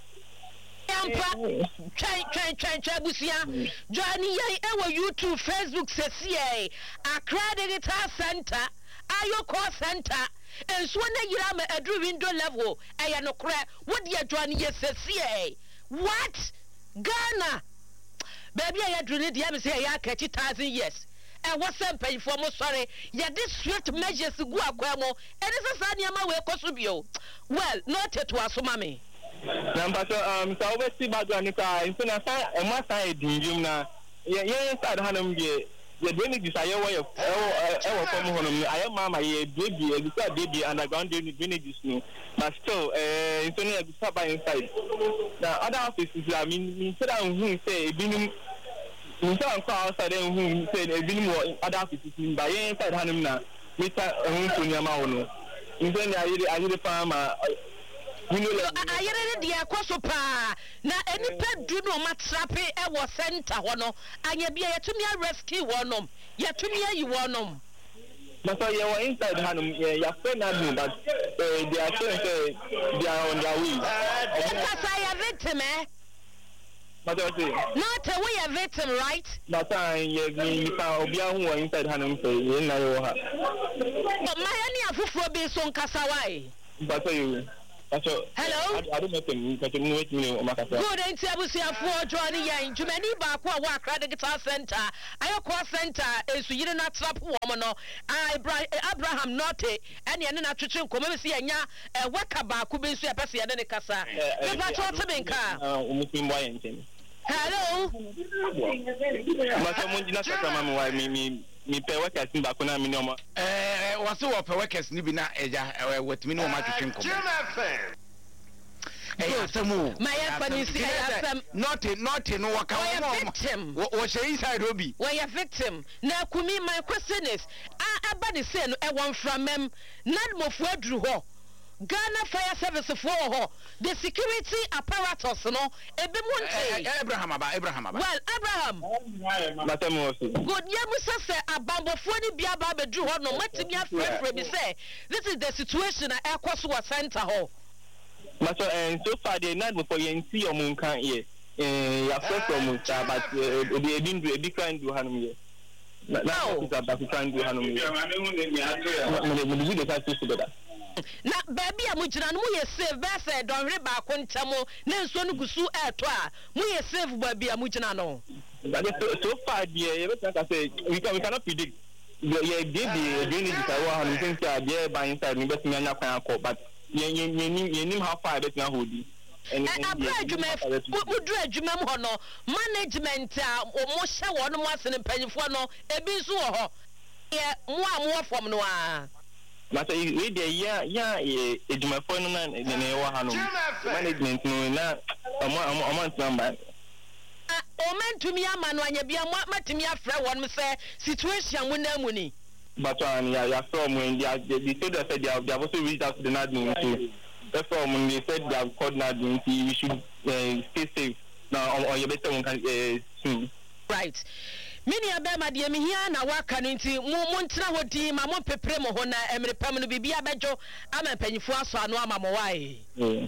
yampa twen twen twen twen busia join yai ewo YouTube Facebook sesi Accra Digital Center Ayo Call Center enso na yira ma adru window level eya no kra wodi adwane ye sesi what Ghana baby I adru ne dia me say ya ka two thousand years e wasem pay for mo sorry ya this strict measures gu akwa mo e dey say niam we koso bio well not to asoma me number so um so we see background ka in na say e ma say dinjum na ye ye start hanum die ye do ni disaye wo ye e wo kom honum aye mama ye baby e bisa baby underground drainages no but still eh in na bisa by inside na other offices I mean me say that who say ebinum me say an call outside who say ebinum other offices by inside hanum na meter ehun to niam wo no Nse ayire ayire pa ma ayere de akoso pa na enipa du no matrape e wo center ho no anya bia yetumi rescue wonom yetumi ayi wonom. But so you were inside Hanum, your friend had me, but they are saying they are on their way. Because I a victim, eh? But I say, not a way a victim, right? But I, you found Obian inside Hanum, say, you know, but my any of who be so Kasawai. But you. Hello? I don't know him, but you know me on my good and Tabusia for joining you. Jumani Bakwa Wakra Guitar Center. I call center is you not trap woman. I Abraham Note and Yana Chichun Commercy and Ya a Wakaba could be a Pessi and Casa. Hello? But someone did not come why me. Me pay workers in Bakuna Minoma. Eh, was so for workers Nibina Eja with me no much to drink. My husband is not in not in Waka victim. What she inside Ruby? Why a victim? Now, Kumi, my question is I body send a one from them, not more for Drew. Ghana Fire Service for the security apparatus, no? Abraham, Abraham. Well, Abraham. Good, Yamusa say a bamboo funny biaba drew on no matimia friend say. This is the situation at Aquasua Center Hall. But and so far they not before you see your moon can't hear. Your first from but they didn't do a big kind to Hanum. No, about to try and do Hanum. Na baby amujina mu ye save bese don re ba ko ntamo na nso no gusu eto a mu ye save baby amujina no. But so far there you can say we can we cannot predict the the the the this I want to think there by inside me best nya kwan akọ but yen yen yen how far best na hold and adwuma mudu adwuma mu ho no management a mo hye wo no mo asene panyifo no ebi nso wo ho ye mo amwo fom no a. But we there yeah yeah a juma for no man in the management no na a month number. O man to me ama no anya bia matimi afra won me say situation mu na mu ni. But on ya ya from when they they said that they have, they have also reached out to the admin too. Therefore when they said they have called admin, you should uh, stay safe now or you better one can uh, soon. Right. Mini abema de me hia na waka no nti mo ntena hodi ma mo pepre mo ho na emre pam no bibia bejo ama mpanyifo aso ano ama mo wae.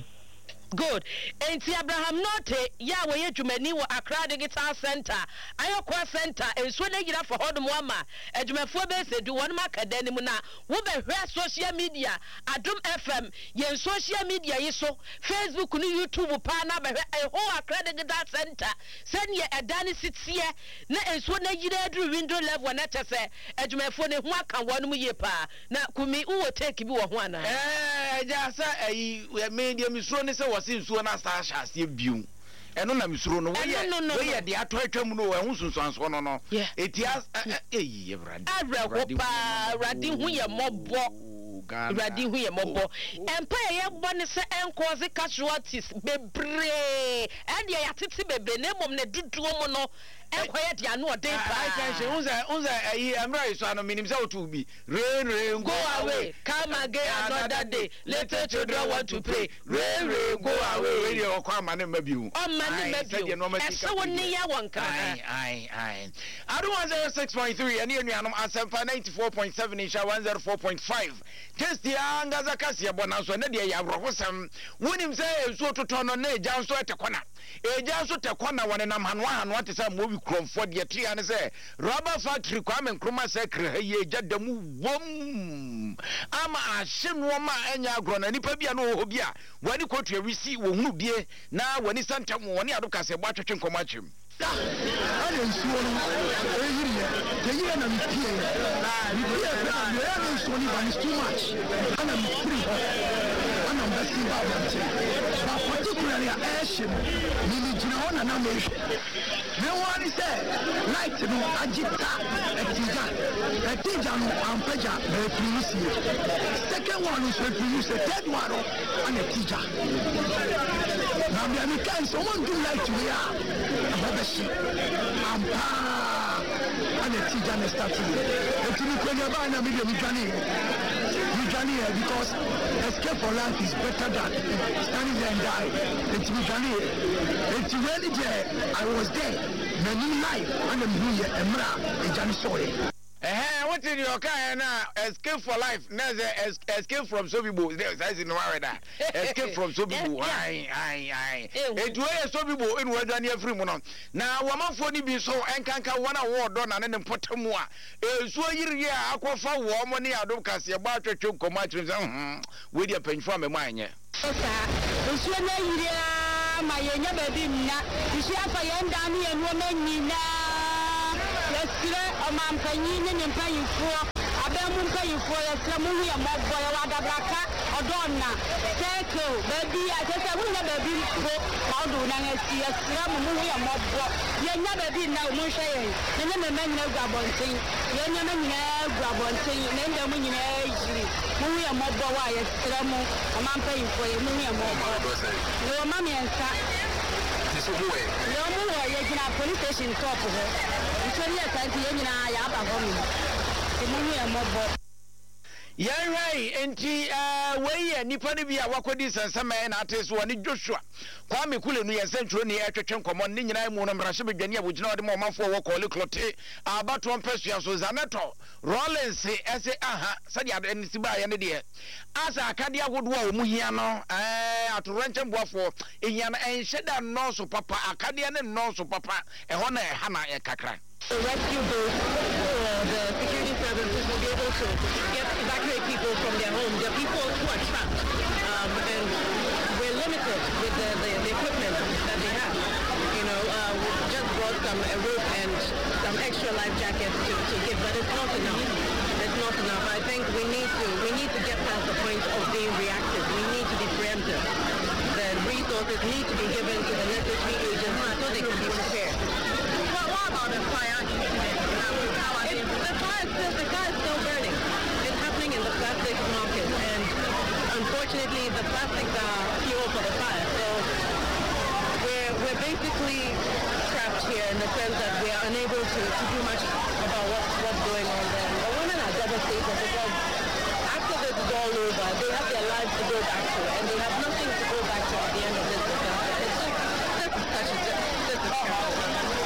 Good. Enti Abraham Note ya we adwumani wo Accra Digital Center Ayokwa Center enso na gira for hodom ama adwumafo be se du won maka dan mu na wo be hwe social media Adom F M yen social media yiso Facebook ni YouTube pa na be hwe ho Accra Digital Center sen ye edani sitie na enso na gira adu window level na tese adwumafo ne ho aka won mu ye pa na kumi wo take bi wo ho ana eh ja sa ayi media misro ne se sinsuo na sta hyase biu eno na misuro no we we de ato atwam no we hu sunsuanso no no etia eyi evrade abrɛ pa radi hu ye mobɔ radi hu ye mobɔ empa ye bɔ ne se enkoze casualties bebre ade ya tete bebre na mom ne duduo mu no enkoye de anu ɔden pa I can say unza unza ayi amra iso ano minim say otu bi rain rain go away come again another day later children want to pray rain rain go away we dey okwa amane mabiu amane mabiu ese woni ya wonka ai ai ai adu one oh six point three ene enuanom asempa ninety-four point seven insha one oh four point five just ya ngaza kase bona so ne de ya abrofosam wonim say enso totono no na eja nso etekona eja nso tekona wone nam hanwa hanwa te say mo kromfo de tria ne say rubber factory Kwame Nkrumah secretary haye jadamu wom ama ahyenwo ma anya agro na nipa bia no ho bia wani kotua wisi wo hunu die na wani santam woni adokase bo atwetwe nkomachem ana nsuo no ehiriye teyire na mipie na mipie na na nsuo ni ban too much ana mipie ana mbasi ba ba ba particularly a action ni ni jina ona na me me wani say light no agita etija etija no ampeja be produce second one is produce third one on etija na me mi kan someone do light we are ampa ana tija na start etini kwenya ba na mi de mi dwane mi Timikani here because escape for life is better than standing there and die. The Timikani here. It's really there. I was there. Many life and I'm here. Emra, a Janisoy. Eh, what in your car now? Escape for life. Never escape from so people. There's in Florida. Escape from so people. Aye, aye, aye. It way so people in where Daniel Fremont. Now, woman for be so and can one award done and then put more. So you aqua for war money. I don't cast your battery to come out with your pen from a mine. My young baby, you see, if I am down here and woman, yesterday, a man paying and paying for a bamboo paying for a Samuel, a mob boy, a Wadabraka, a donna, Taco, baby, I just I will never be how do I see a slam movie, a mob boy. You never did now, Moshe, and then the men know Gabon thing, you never know Gabon thing, and then the money movie, a mob boy, a slam, a man paying for a movie, a mob boy. No, mommy and son. No more, you can have police station top of her. It's only a time to have a home. The money and more. Yeah, right. And the way and Nipponibia, what could this and some man artist one Joshua. Kwame Kule near Central near Church Common Nina Monam Rashibigania, which not the moment for what call it clotte, about one person, so Zanato. Rollins say, as a aha, Sadia and Sibai and the dear. As a Cadia would walk Muhiano, at Rancham Buffo, in Yan and Shedda Noso Papa, Acadian and Noso Papa, and Hona Hana and Kakra. The rescue boats, uh, the security services will be able to get evacuate people from their homes. There are people who are trapped, um, and we're limited with the, the, the equipment that they have. You know, uh, we just brought some a rope and some extra life jackets to, to give, but it's not enough. It's not enough. I think we need to we need to get past the point of being reactive. We need to be preemptive. The resources need to be given to the necessary agents so they can be prepared. Well, what about the fire? It's, the fire is still the car is still burning. It's happening in the plastics market, and unfortunately, the plastics are fuel for the fire. So we're we're basically trapped here in the sense that we are unable to, to do much about what's what's going on there. The women are devastated because after this is all over, they have their lives to go back to, and they have nothing to go back to at the end of this disaster. It's just this is such a this is terrible.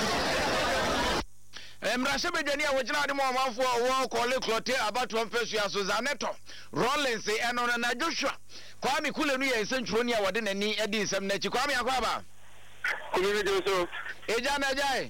Emrashabedania, which not the moment for a war call it clotte about one person, Suzaneto, Rollins, and on a Joshua. Kwame Kule is Centronia, what didn't any Eddie some nature. Kwame Aquaba. Ejana Jai.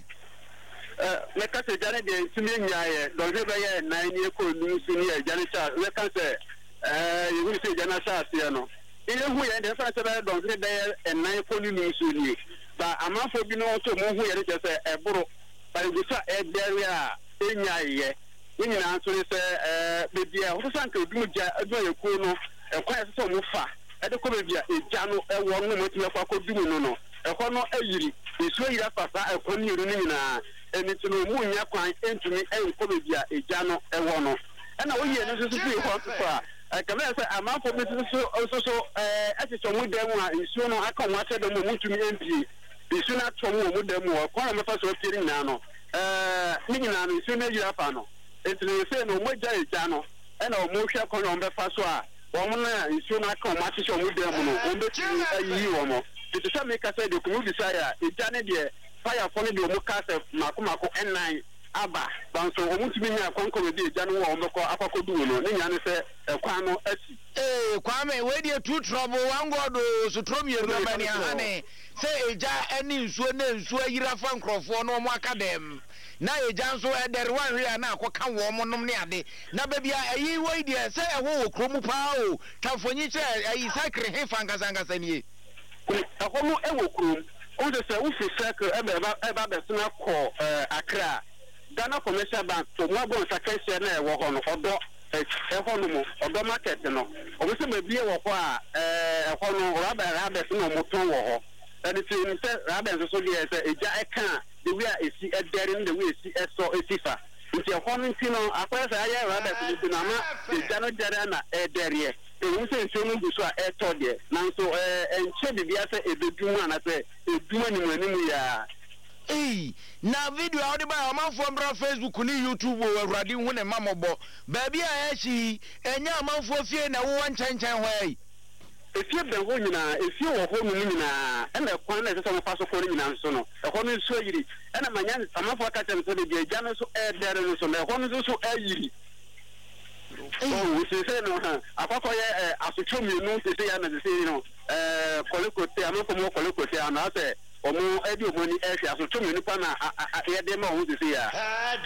Let us say, Janet, to me, don't give a nine year old new senior, Janita, let us say, you will say Janasa, Siano. Even we had the first of all, don't say there and nine fully new senior. But I'm not for being also move here, just a borough. But we saw a barrier in Yaya. In answer, say, baby, I was trying to do a cool, a quiet so far. At the Columbia, a jano, a one moment, I could do no. A corner a year, we swear that Papa, a pony, and it's no moon, ya quite into me, and Columbia, a jano, a one. And I will hear necessarily what far. I can say, I'm out for business also so, as it's on with them, and soon I come watch them move to me M P. The soon at some with them more, one of us was feeling now. Uh, Nina, sooner you have no. It's the same, no more jano, and our motion on the first one. One is soon I come watch with them, on the you or more. It's a make us say the community desire, it's Janet, fire for the Mokasa, Makumako, and nine. Abba, so I want to be a conqueror with the January on the Apacoduno, Nina say, a Quamo. Eh, Kwame, where do you two trouble? One god, so Tromi, Romania, honey. Say, Ja, any Sweden, Swayra Franco for no more academ. Now, a Janso at their one here now, what can warm on Niade. Now, baby, I ye wait there, say a whole Kromupao, California, a sacred Hefangas and ye. A homo ewo krum, on the South Circle, ever the Sina call Accra. Ghana Commercial Bank to Mabo Sakation, walk on Odo, a Honomo, Odo Market, no. Obviously, maybe a Wah, a Hono, Rabbi Rabbit, no Moton, and it's in Rabbit, so yes, a Jacka, the way I see a daring, the way I see a so a sifa. It's a Honintino, a person I Rabbit, the Nama, the Jano Jarana, a derriere. The Wilson Sonu Buswa, a Toddy, now so and Chevy, a Duman, I say, a Duman in Manila. eh na video a odi ba amanfo mbra Facebook ni YouTube wo awurade hu ne mamobo ba bia ya chi enya amanfo fie na wo nchanchan hwai efie ben ho nyina efie wo ho mu nyina ena kwan na sese mo faso ko nyina nso no e ho no nso yiri ena manya amanfo aka tem so de gya no so e dere no so na e ho no so ayiri oh we say no ha akoko ye asotwo mienu sese ya na sese no eh kolekote amanfo mo kolekote ana se omo edi omoni efi asotwo mienu pa na ye de ma ho sese ya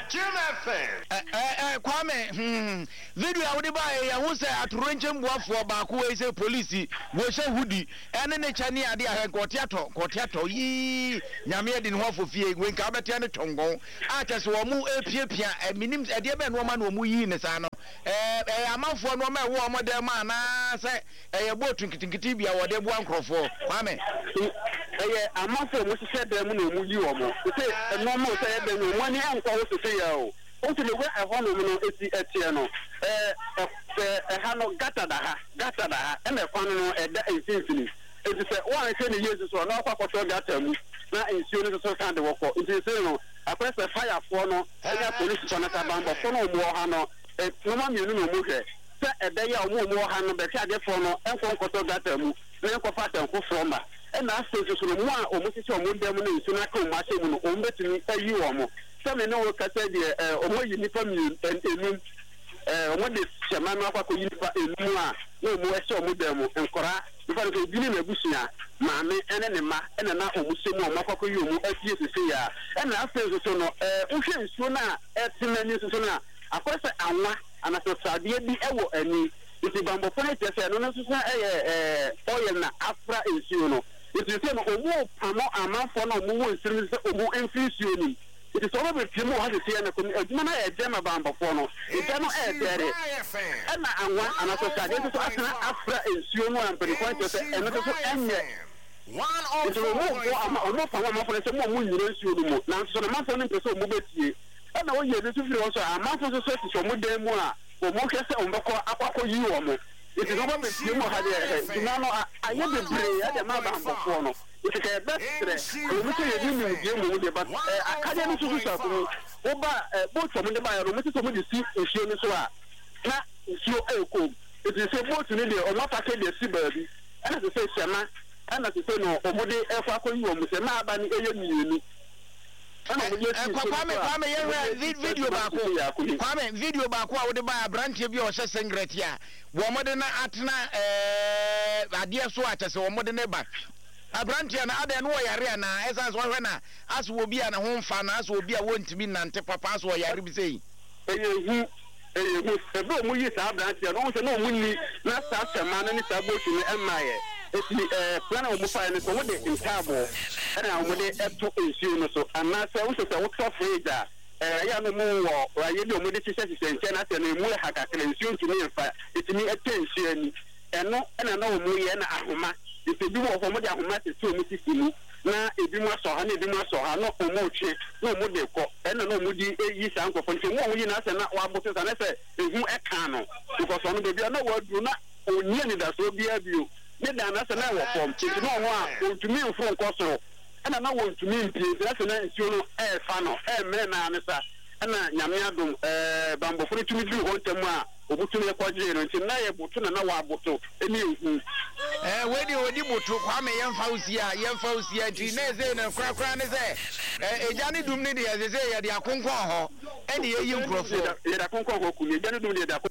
eh eh Kwame hmm video a wodi ba ya hu se atoronche mbuafo baako we se police wo hye hudi ene ne chane ade a kotiato kotiato yi nyame edi ne ho afofie we nka betia ne tongon a tese wo mu epiepia minim ede be no ma no mu yi ne sa no eh eh amanfo no ma wo mo de ma na se eh botu nkitinkiti bia wo de bu ankrofo Kwame eh amanfo mo se de mu no mu yi wo mo se no mo se de no mo ni anko wo se ya o until we a hono no eti etie no eh eh ha no gata da ha gata da ha e me kwan no e da infinity eti se wan se ne yesu so na akwa kwato gata mu na ensio no so kan de woko enti se no akwese fire for no e ya police so na ta bambo so no mo ha no e no ma mi no mo hwe se e da ya mo mo ha no be tia de for no enko kwato gata mu na enko fa tan ko from ba e na so so no mo a o mo sisi o mo dem no ensio na ka mo ase mu no o mbetini ayi wo mo some no kasa de eh omo yi nipa mi enum eh omo de chama no akwa ko yi nipa enum a no mo ese omo dem nkora nipa ko bi ni na busia maame ene ne ma ene na omo semu omo akwa ko yi omo afie sese ya ene afa so no eh uhwe nsuo na etinani so na akwese anwa anaso sade bi ewo ani iti bambo fone tese no no so eh eh oil na afra nsuo no iti se no omo pamo amanfo na omo wo nsiri se omo enfisuo ni it is all about Timo has a C N A Jumana a Gemma Bamba Fono. It's not a dairy. And I want another side. This is Afra and Sumo and Periquant and not so angry. One of the almost a month for some more you now, so the month on the so mobility. And now you have to also a month of the service or more than one or more case on the Aqua you or more. It is over with Timo had a no, I never play at the Mabamba Fono. It's a best we say you need game with but academy to do so oba both from the buyer room to the see issue so na issue eko it is a both need the not package the see baby and to say shama and to say no omode e fa ko yi o mo se na aba ni eye mienu Kwame Kwame ye video baako Kwame video baako a wo de ba branche bi o hye singlet ya wo mo de na atena eh ade so a kyese wo mo de ne ba abrantia na ade no yare na esas wo hwe na aso obi a na ho mfa na aso obi a wontimi nante papa aso yare bi sei eyehu eyehu ebe mu yi sa abrantia no se no mu ni na sa sema na ni sa botu ni emaye eti eh plan o mu fa ni so wo de intabo na wo de eto ensio no so ana se wo se wo to freezer eh ya no mu wo aye ni o mu de tise tise nche na se na mu ha kakra ensio ntimi fa etimi etensio ni eno na na wo mu ye na ahoma ite bi wo fo mo de ahoma se so mu sisi ni na ebi mu aso ha na ebi mu aso ha no omo twe na omo de ko ena na omo di eyi sa nkofo nche wo yi na se na wa bote sa na se ehu eka no because ono de bia na wa du na onye ni da so bia bio ne da na se na wo fom ti no ho a ontumi mfo nko so ena na wo ontumi mpie na se na nsuo no e fa no e mere na ne sa ena nyame adom eh bambo fo tumi du ho ntam a obutu ne kwaje no nti na ye butu na na wa butu eni ehu eh wedi odi butu Kwame yemfa usia yemfa usia nti na eze na kra kra ne ze eh eja ne dum ne de eze ye de akonkon ho eni ye yimprofo ye da konkon ho kuni eja ne dum de da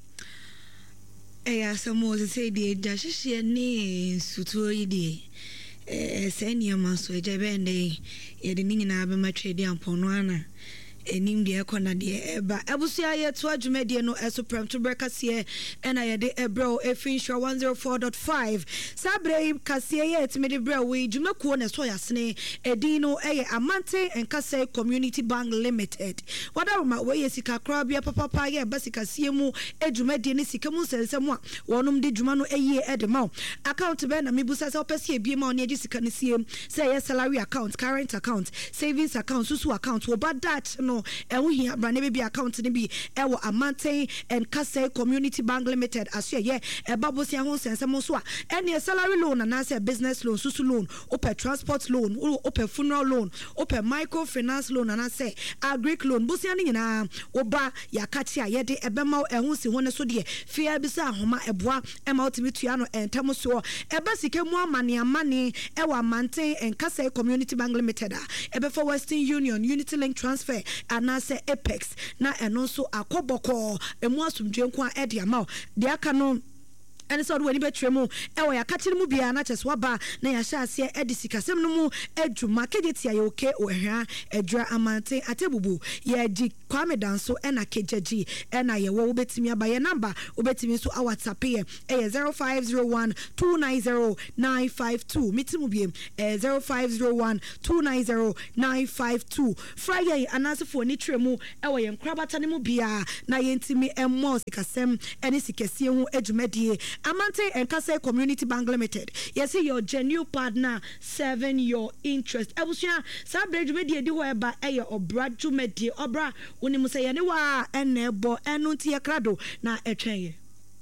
eh asamo ze say de eja hihie ne sutuo yi de eh se niam so eja be nde ye de nyina be matwe de ampono ana enim de ekona de eba ebusia ye to adwumade no esoprem to brekase ena ye de ebro efinsure one oh four point five sabre kase ye etmede bro we dwumakuo ne so yasene edino eye amante enkase community bank limited wadaroma we ye sika kra bia papa ye basika siemu edwumade ne sika mu sensemu a wonum de dwuma no eye edema account be na mebusa se opese ebie ma oni edi sika ne siem say ye salary account current account savings account susu account wo bad that no no ɛho hia bra ne be account ne bi ɛwɔ Amante and Kase Community Bank Limited aso ye ɛba bosia ho sensem so a ɛne salary loan and as a business loan susu loan open transport loan open funeral loan open microfinance loan and as a agric loan bosia ne nyina oba yakati a yede ɛbɛma ɛho si ho ne so de fia bi sa homa ɛboa ɛma otimi tua no ɛntam so ɛba sike mu amane amane ɛwɔ Amante and Kase Community Bank Limited a ɛbɛfa Western Union Unity Link Transfer and as a Apex na ɛno so akɔbɔkɔ emu asumdwe nko a ɛde ama de aka no and so when you bet remo, ewa ya catching mu bia na cheswa ba na ya sha ase e di sikasem no mu edwuma kegeti ya okay o hwa edra Amante atebubu ye ji Kwame Danso e na kejeji e na ye wo betimi aba ye number obetimi so a WhatsApp ye e zero five zero one two nine zero nine five two mitimu biem e zero five zero one two nine zero nine five two Friday anasefo ni tremu ewa ye nkrabata ne mu bia na ye ntimi emmo sikasem ene sikasie hu edwumadie Amante and Kase Community Bank Limited. Yes, your genuine partner serving your interest. Ebusia sabre djumedi edi ho eba eye obra djumedi obra woni musayane wa enebo enunti yakrado na etwenye.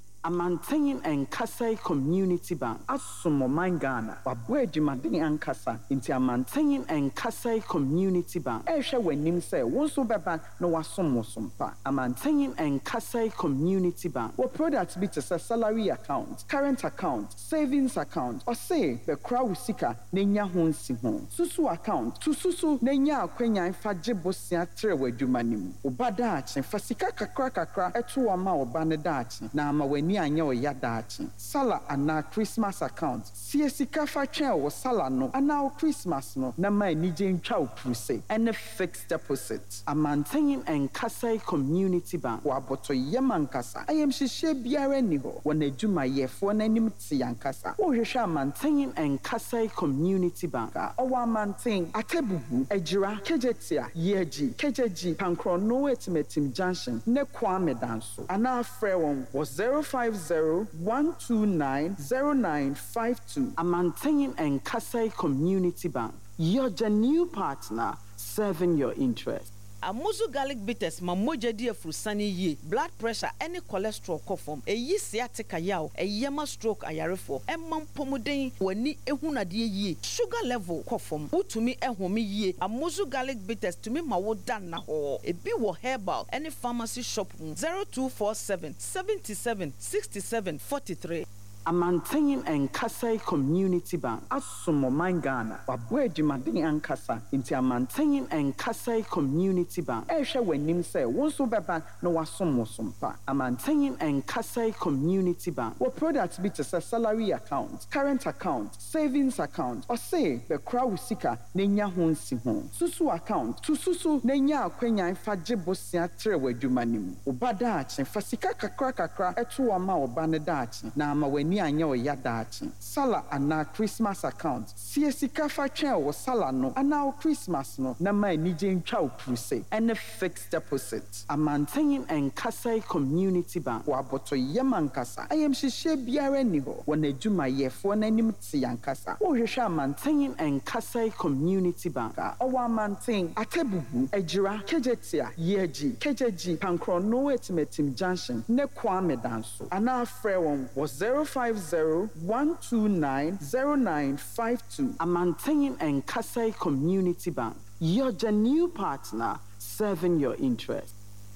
Amante and Kase Community Bank asumo mangana wabwe jumadini ankasa inti Amante and Kase Community Bank ehwe wanim se wonso beba no wasomo sompa Amante and Kase Community Bank what products be to salary account current account savings account or say the crowd usika nenya honsi ho susu account to susu nenya akwenya fa jebosia tre wadwumanim obada ache fasika kakra kakra eto ama obane dachi na ama wani anya o yadachi sala ana Christmas account siesika fa twen wo sala no ana Christmas no na ma nije ntwa opuse and fixed deposit Amante and Kase Community Bank wa boto yemankasa ayem hihye biara ni ho wona adwuma yefo na nim ti yankasa wo hwehwe Amante and Kase Community Bank owa Amante atebubu ejira kejetia yeji kejeji pankro no etimetim junction ne Kwame Danso ana afre won was zero five zero one two nine zero nine five two Amante and Kase Community Bank, your genuine partner serving your interest. Amuzu garlic bitters mamoja di afrusani ye blood pressure any cholesterol kofom eyi sciatica yaw eyema stroke ayarefo emam pomuden wani ehunade ye sugar level kofom utumi ehome ye Amuzu garlic bitters tumi mawo dan na ho ebi wo herbal any pharmacy shop zero two four seven seven seven six seven four three Amante and Kase Community Bank asumo mangana wabwe jumadini ankasa inti Amante and Kase Community Bank ehwe wanim se wonso beba no wasomo sompa Amante and Kase Community Bank what products be to salary account current account savings account or say the crowd usika nenya honsi ho susu account to susu nenya akwenya fa jebosia tre wadwumanim obada ache fasika kakra kakra eto ama obane dachi na ama ni anya o yadachi sala ana Christmas account siesika fa twen wo sala no ana Christmas no na ma nije ntwa opuse and fixed deposit Amante and Kase Community Bank wa boto yemankasa ayem hihye biara ni ho wona adwuma yefo na nim ti yankasa wo hwehwe Amante and Kase Community Bank owa Amante atebubu ejira kejetia yeji kejeji pankro no etimetim junction ne Kwame Danso ana afre won was zero five zero one two nine zero nine five two Amante and Kase Community Bank, your genuine partner serving your interest.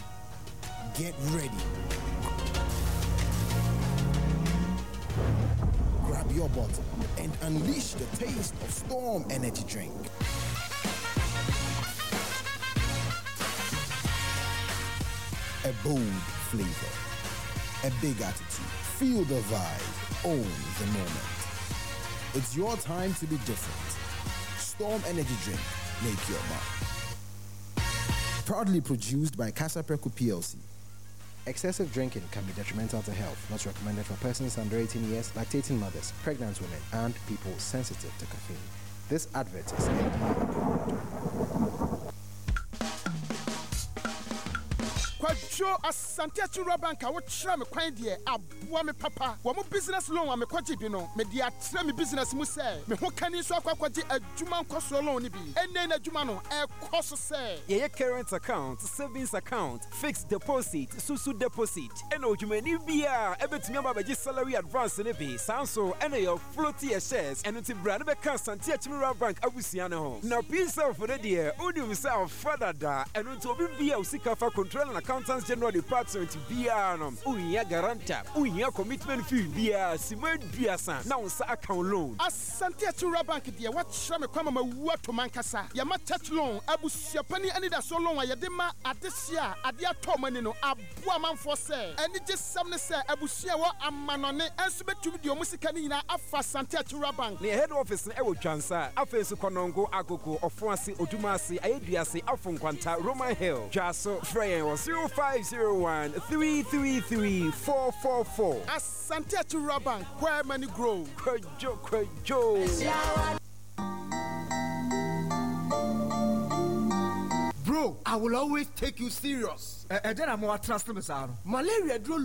Get ready. Grab your bottle and unleash the taste of Storm Energy Drink. A bold flavor, a big attitude. Feel the vibe, own the moment. It's your time to be different. Storm Energy Drink, make your mark. Proudly produced by Casa Preco P L C. Excessive drinking can be detrimental to health, not recommended for persons under eighteen years, lactating mothers, pregnant women, and people sensitive to caffeine. This advert is N D A approved. show Asante Achura Bank a wotra me kwan de aboa me papa. Wo mo business loan a me kwaje bi no, me de atra me business mu say. Me ho kani so akwakwaje adwuma nkoso loan ni bi. Enne na adwuma no e koso say. Ye current account, savings account, fixed deposit, susu deposit. Eno odwumani bia ebetumi aba beji salary advance ne bi. Sanso eno your floaty shares eno ti bra ne be kan Asante Achura Bank abusia ne ho. Na piece of for the dear, odi himself father da eno to obi bia usika fa control and accountants general department bia no. Unya guarantor, unya commitment fee bia, simen bia san. Na unsa account loan. Asante Achura Bank de what shra me kwama mawu to mankasa. Ya ma touch loan abusia pani ani da so loan a yede ma adesia ade ato mani no aboa manfo se. Eni je sam ne se abusia wo amanone enso betumi de omusika ni nyina afa Asante Achura Bank. The head office na ewo Twansa, afesu Konongo Agogo Ofuase Odumase Ayeduase Afonkwanta Roman Hill. Jaso Freyen was zero five zero one three three three four four four. Asante Achura Bank, where money grow. Kwejo kwejo. Bro, I will always take you serious. And then I'm more trust me, sir. Malaria drew